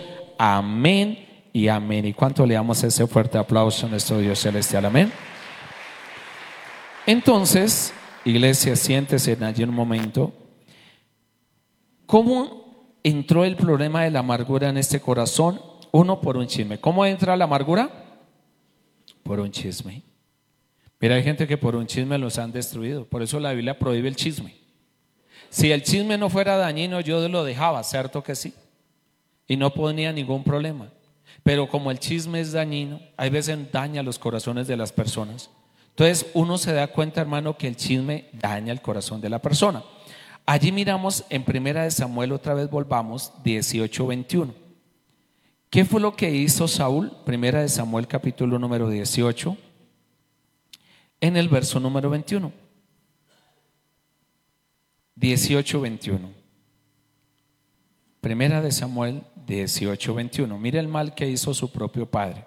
Amén y amén. ¿Y cuánto le damos ese fuerte aplauso a nuestro Dios celestial? Amén. Entonces, iglesia, siéntese allí un momento. ¿Cómo entró el problema de la amargura en este corazón? Uno, por un chisme. ¿Cómo entra la amargura? Por un chisme. Mira, hay gente que por un chisme los han destruido. Por eso la Biblia prohíbe el chisme. si el chisme no fuera dañino, yo lo dejaba, ¿cierto que sí? Y no ponía ningún problema. Pero como el chisme es dañino, hay veces daña los corazones de las personas. Entonces uno se da cuenta, hermano, que el chisme daña el corazón de la persona. Allí miramos en Primera de Samuel, otra vez volvamos, dieciocho veintiuno. ¿Qué fue lo que hizo Saúl? Primera de Samuel, capítulo número dieciocho, en el verso número veintiuno. dieciocho veintiuno. Primera de Samuel dieciocho veintiuno. Mire el mal que hizo su propio padre.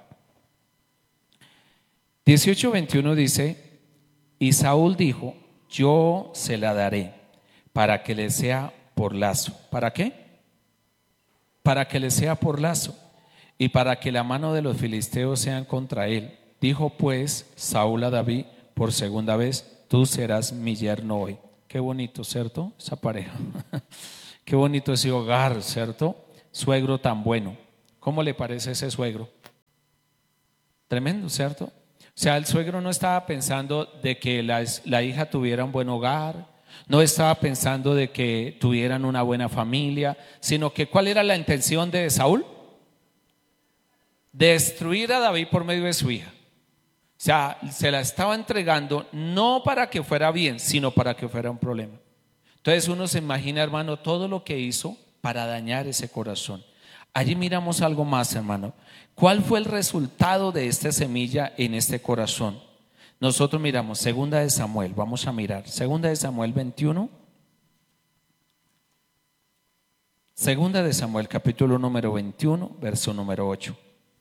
dieciocho veintiuno dice: y Saúl dijo: yo se la daré para que le sea por lazo. ¿Para qué? Para que le sea por lazo y para que la mano de los filisteos sean contra él. Dijo pues Saúl a David por segunda vez: tú serás mi yerno hoy. Qué bonito, ¿cierto? Esa pareja. Qué bonito ese hogar, ¿cierto? Suegro tan bueno. ¿Cómo le parece ese suegro? Tremendo, ¿cierto? O sea, el suegro no estaba pensando de que la, la hija tuviera un buen hogar, no estaba pensando de que tuvieran una buena familia, sino que ¿cuál era la intención de Saúl? Destruir a David por medio de su hija. O sea, se la estaba entregando no para que fuera bien, sino para que fuera un problema. Entonces uno se imagina, hermano, todo lo que hizo para dañar ese corazón. Allí miramos algo más, hermano. ¿Cuál fue el resultado de esta semilla en este corazón? Nosotros miramos Segunda de Samuel, vamos a mirar Segunda de Samuel veintiuno. Segunda de Samuel, capítulo número veintiuno, verso número ocho.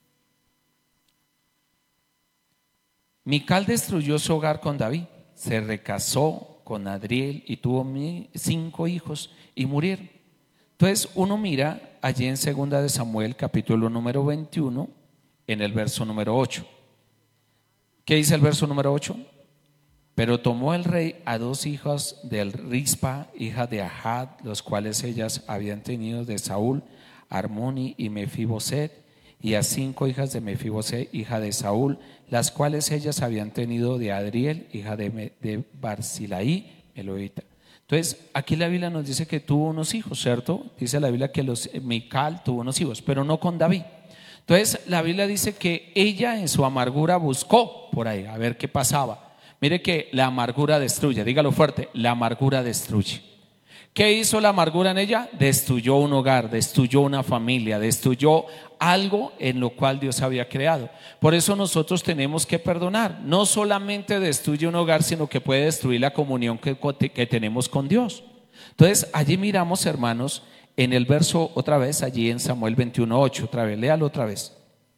Mical destruyó su hogar con David, se recasó con Adriel y tuvo cinco hijos y murieron. Entonces uno mira allí en Segunda de Samuel, capítulo número veintiuno, en el verso número ocho. ¿Qué dice el verso número ocho? Pero tomó el rey a dos hijas de Rispa, hija de Ajad, los cuales ellas habían tenido de Saúl, Armoni y Mefiboset, y a cinco hijas de Mefiboset, hija de Saúl, las cuales ellas habían tenido de Adriel, hija de, de Barzilaí, Eloíta. Entonces, aquí la Biblia nos dice que tuvo unos hijos, ¿cierto? Dice la Biblia que los, Mical tuvo unos hijos, pero no con David. Entonces, la Biblia dice que ella en su amargura buscó por ahí a ver qué pasaba. Mire que la amargura destruye, dígalo fuerte, la amargura destruye. ¿Qué hizo la amargura en ella? Destruyó un hogar, destruyó una familia, destruyó algo en lo cual Dios había creado. Por eso nosotros tenemos que perdonar. No solamente destruye un hogar, sino que puede destruir la comunión que, que tenemos con Dios. Entonces, allí miramos, hermanos, en el verso otra vez, allí en Samuel veintiuno ocho, otra vez, léalo otra vez.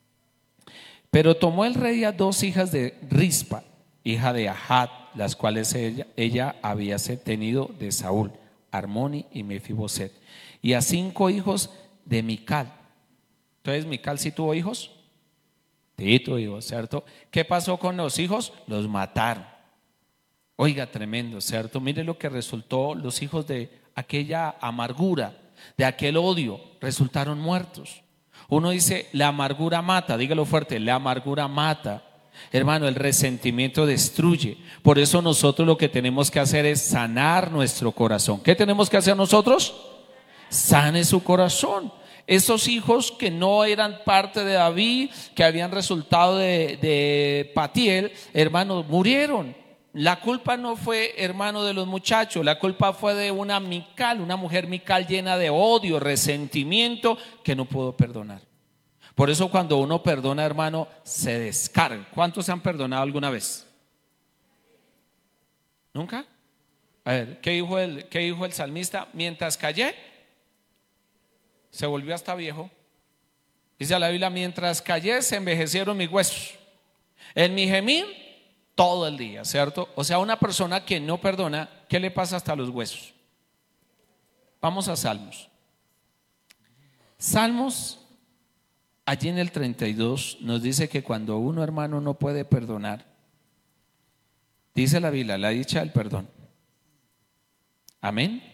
Pero tomó el rey a dos hijas de Rispa, hija de Ajad, las cuales ella, ella había tenido de Saúl, Armoni y Mefiboset, y a cinco hijos de Mical. Entonces, ¿Mical sí tuvo hijos? Sí tuvo hijos, ¿cierto? ¿Qué pasó con los hijos? Los mataron. Oiga, tremendo, ¿cierto? Mire lo que resultó, los hijos de aquella amargura, de aquel odio, resultaron muertos. Uno dice, la amargura mata, dígalo fuerte, la amargura mata. Hermano, el resentimiento destruye. Por eso nosotros lo que tenemos que hacer es sanar nuestro corazón. ¿Qué tenemos que hacer nosotros? Sane su corazón. Esos hijos que no eran parte de David, que habían resultado de, de Patiel, hermano, murieron. La culpa no fue, hermano, de los muchachos, la culpa fue de una Mical, una mujer Mical llena de odio, resentimiento, que no pudo perdonar. Por eso cuando uno perdona, hermano, se descarga. ¿Cuántos se han perdonado alguna vez? ¿Nunca? A ver, ¿qué dijo el, qué dijo el salmista? Mientras callé, se volvió hasta viejo. Dice la Biblia, mientras callé se envejecieron mis huesos. En mi gemir, todo el día, ¿cierto? O sea, una persona que no perdona, ¿qué le pasa hasta los huesos? Vamos a Salmos. Salmos. Allí en el treinta y dos nos dice que cuando uno, hermano, no puede perdonar, dice la Biblia, la dicha del perdón. Amén.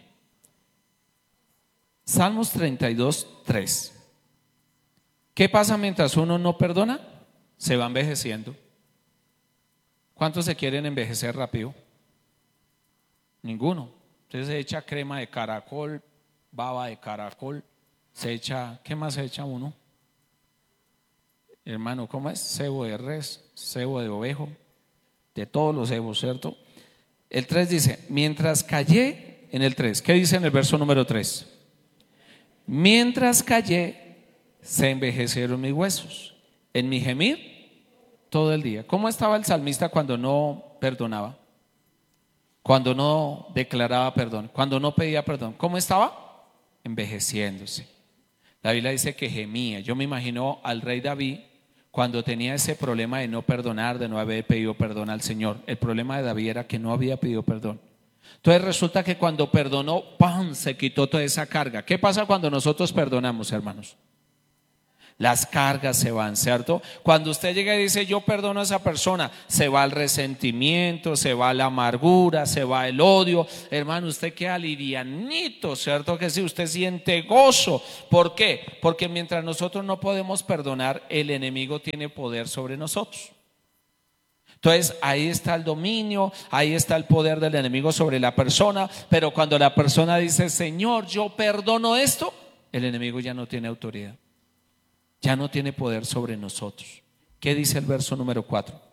Salmos treinta y dos, tres. ¿Qué pasa mientras uno no perdona? Se va envejeciendo. ¿Cuántos se quieren envejecer rápido? Ninguno. Entonces se echa crema de caracol, baba de caracol, se echa, ¿qué más se echa uno? Hermano, ¿cómo es? Cebo de res, cebo de ovejo, de todos los cebos, ¿cierto? El tres dice, mientras callé, en el tres, ¿qué dice en el verso número tres? Mientras callé, se envejecieron mis huesos, en mi gemir todo el día. ¿Cómo estaba el salmista cuando no perdonaba? Cuando no declaraba perdón, cuando no pedía perdón, ¿cómo estaba? Envejeciéndose. La Biblia dice que gemía. Yo me imagino al rey David cuando tenía ese problema de no perdonar, de no haber pedido perdón al Señor. El problema de David era que no había pedido perdón. Entonces resulta que cuando perdonó, ¡pam!, se quitó toda esa carga. ¿Qué pasa cuando nosotros perdonamos, hermanos? Las cargas se van, ¿cierto? Cuando usted llega y dice yo perdono a esa persona, se va el resentimiento, se va la amargura, se va el odio. Hermano, usted queda livianito, ¿cierto? Que si usted siente gozo. ¿Por qué? Porque mientras nosotros no podemos perdonar, el enemigo tiene poder sobre nosotros. Entonces ahí está el dominio, ahí está el poder del enemigo sobre la persona. Pero cuando la persona dice Señor, yo perdono esto, el enemigo ya no tiene autoridad. Ya no tiene poder sobre nosotros. ¿Qué dice el verso número cuatro?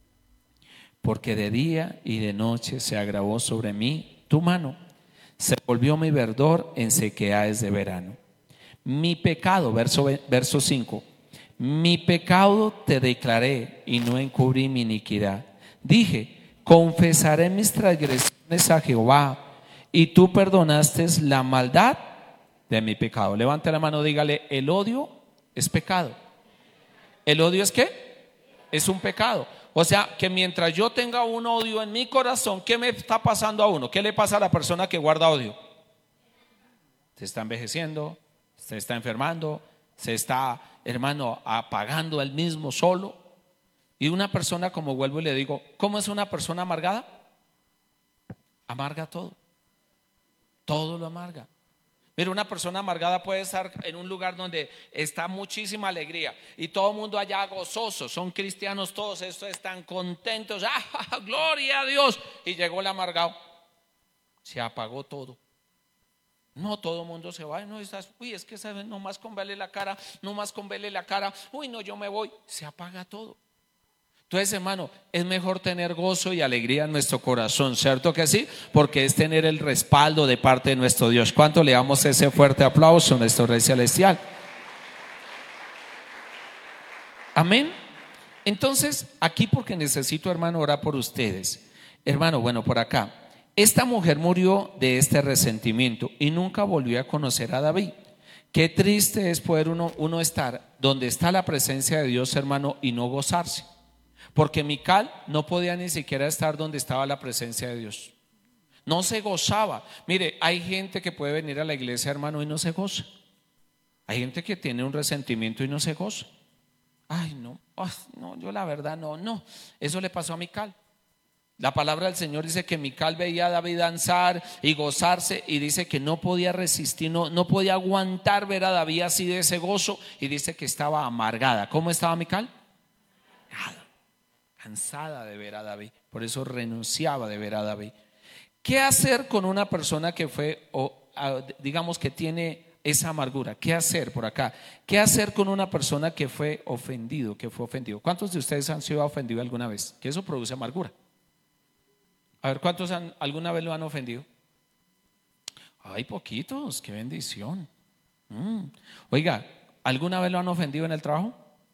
Porque de día y de noche se agravó sobre mí tu mano, se volvió mi verdor en sequedades de verano. Mi pecado, verso, verso cinco, mi pecado te declaré y no encubrí mi iniquidad. Dije, confesaré mis transgresiones a Jehová y tú perdonaste la maldad de mi pecado. Levante la mano, dígale, el odio es pecado. ¿El odio es qué? Es un pecado. O sea, que mientras yo tenga un odio en mi corazón, ¿qué me está pasando a uno? ¿Qué le pasa a la persona que guarda odio? Se está envejeciendo, se está enfermando, se está, hermano, apagando él mismo solo. Y una persona, como vuelvo y le digo, ¿cómo es una persona amargada? Amarga todo. Todo lo amarga. Mira, una persona amargada puede estar en un lugar donde está muchísima alegría y todo el mundo allá gozoso, son cristianos todos, estos están contentos, ¡ah, gloria a Dios! Y llegó el amargado, se apagó todo. No, todo el mundo se va, no estás, uy, es que sabes, no más con verle la cara, no más con verle la cara, uy, no, yo me voy, se apaga todo. Entonces, hermano, es mejor tener gozo y alegría en nuestro corazón, ¿cierto que sí? Porque es tener el respaldo de parte de nuestro Dios. ¿Cuánto le damos ese fuerte aplauso a nuestro Rey Celestial? Amén. Entonces, aquí porque necesito, hermano, orar por ustedes. Hermano, bueno, por acá. Esta mujer murió de este resentimiento y nunca volvió a conocer a David. Qué triste es poder uno, uno estar donde está la presencia de Dios, hermano, y no gozarse. Porque Mical no podía ni siquiera estar donde estaba la presencia de Dios. No se gozaba. Mire, hay gente que puede venir a la iglesia, hermano, y no se goza. Hay gente que tiene un resentimiento y no se goza. Ay, no, ay, no, yo la verdad no, no. Eso le pasó a Mical. La palabra del Señor dice que Mical veía a David danzar y gozarse y dice que no podía resistir, no, no podía aguantar ver a David así de ese gozo y dice que estaba amargada. ¿Cómo estaba Mical? Nada. Cansada de ver a David, por eso renunciaba de ver a David. ¿Qué hacer con una persona que fue, o, digamos que tiene esa amargura? ¿Qué hacer por acá? ¿Qué hacer con una persona que fue ofendido, que fue ofendido? ¿Cuántos de ustedes han sido ofendidos alguna vez? Que eso produce amargura. A ver, ¿cuántos han, alguna vez lo han ofendido? Ay, poquitos, qué bendición. Mm. Oiga, ¿alguna vez lo han ofendido en el trabajo?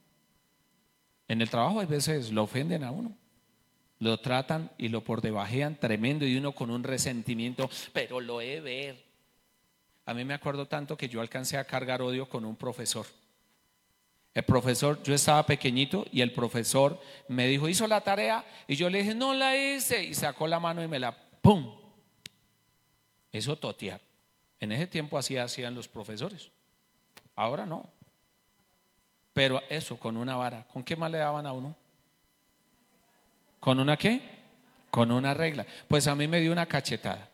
En el trabajo a veces lo ofenden a uno, lo tratan y lo por debajean tremendo y uno con un resentimiento, pero lo he de ver. A mí me acuerdo tanto que yo alcancé a cargar odio con un profesor. El profesor, yo estaba pequeñito y el profesor me dijo, ¿hizo la tarea? Y yo le dije, no la hice, y sacó la mano y me la, ¡pum! Eso totear. En ese tiempo así hacían los profesores, ahora no. Pero eso, con una vara. ¿Con qué más le daban a uno? ¿Con una qué? Con una regla. Pues a mí me dio una cachetada.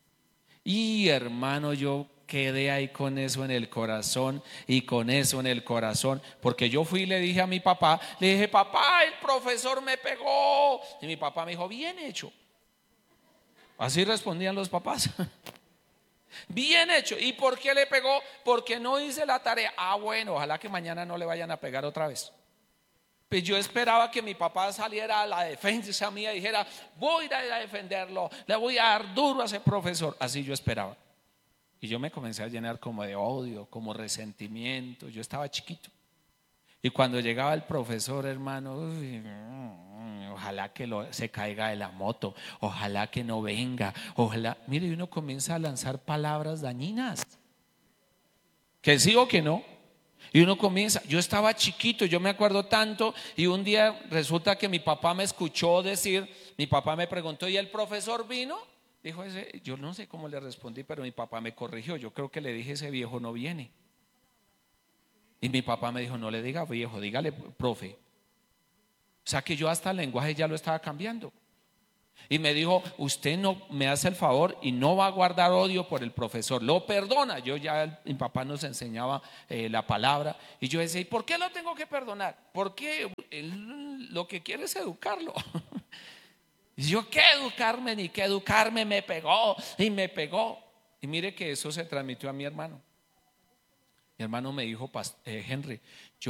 Y hermano, yo quedé ahí con eso en el corazón y con eso en el corazón. Porque yo fui y le dije a mi papá, le dije, papá, el profesor me pegó. Y mi papá me dijo, bien hecho. Así respondían los papás. Bien hecho. ¿Y por qué le pegó? Porque no hice la tarea. Ah, bueno, ojalá que mañana no le vayan a pegar otra vez. Pues yo esperaba que mi papá saliera a la defensa mía y dijera: voy a ir a defenderlo, le voy a dar duro a ese profesor. Así yo esperaba. Y yo me comencé a llenar como de odio, como resentimiento. Yo estaba chiquito. Y cuando llegaba el profesor, hermano, uy, ojalá que lo, se caiga de la moto, ojalá que no venga, ojalá. Mire, uno comienza a lanzar palabras dañinas. Que sí o que no. Y uno comienza, yo estaba chiquito, yo me acuerdo tanto, y un día resulta que mi papá me escuchó decir, mi papá me preguntó: ¿y el profesor vino? Dijo ese, yo no sé cómo le respondí, pero mi papá me corrigió. Yo creo que le dije: ese viejo no viene. Y mi papá me dijo: no le diga viejo, dígale profe. O sea que yo hasta el lenguaje ya lo estaba cambiando. Y me dijo: usted no me hace el favor y no va a guardar odio por el profesor, lo perdona. Yo ya, mi papá nos enseñaba eh, la palabra. Y yo decía: ¿y por qué lo tengo que perdonar? Porque él lo que quiere es educarlo. Y yo: ¿qué educarme? Ni qué educarme, me pegó y me pegó. Y mire que eso se transmitió a mi hermano. Mi hermano me dijo: eh, Henry, yo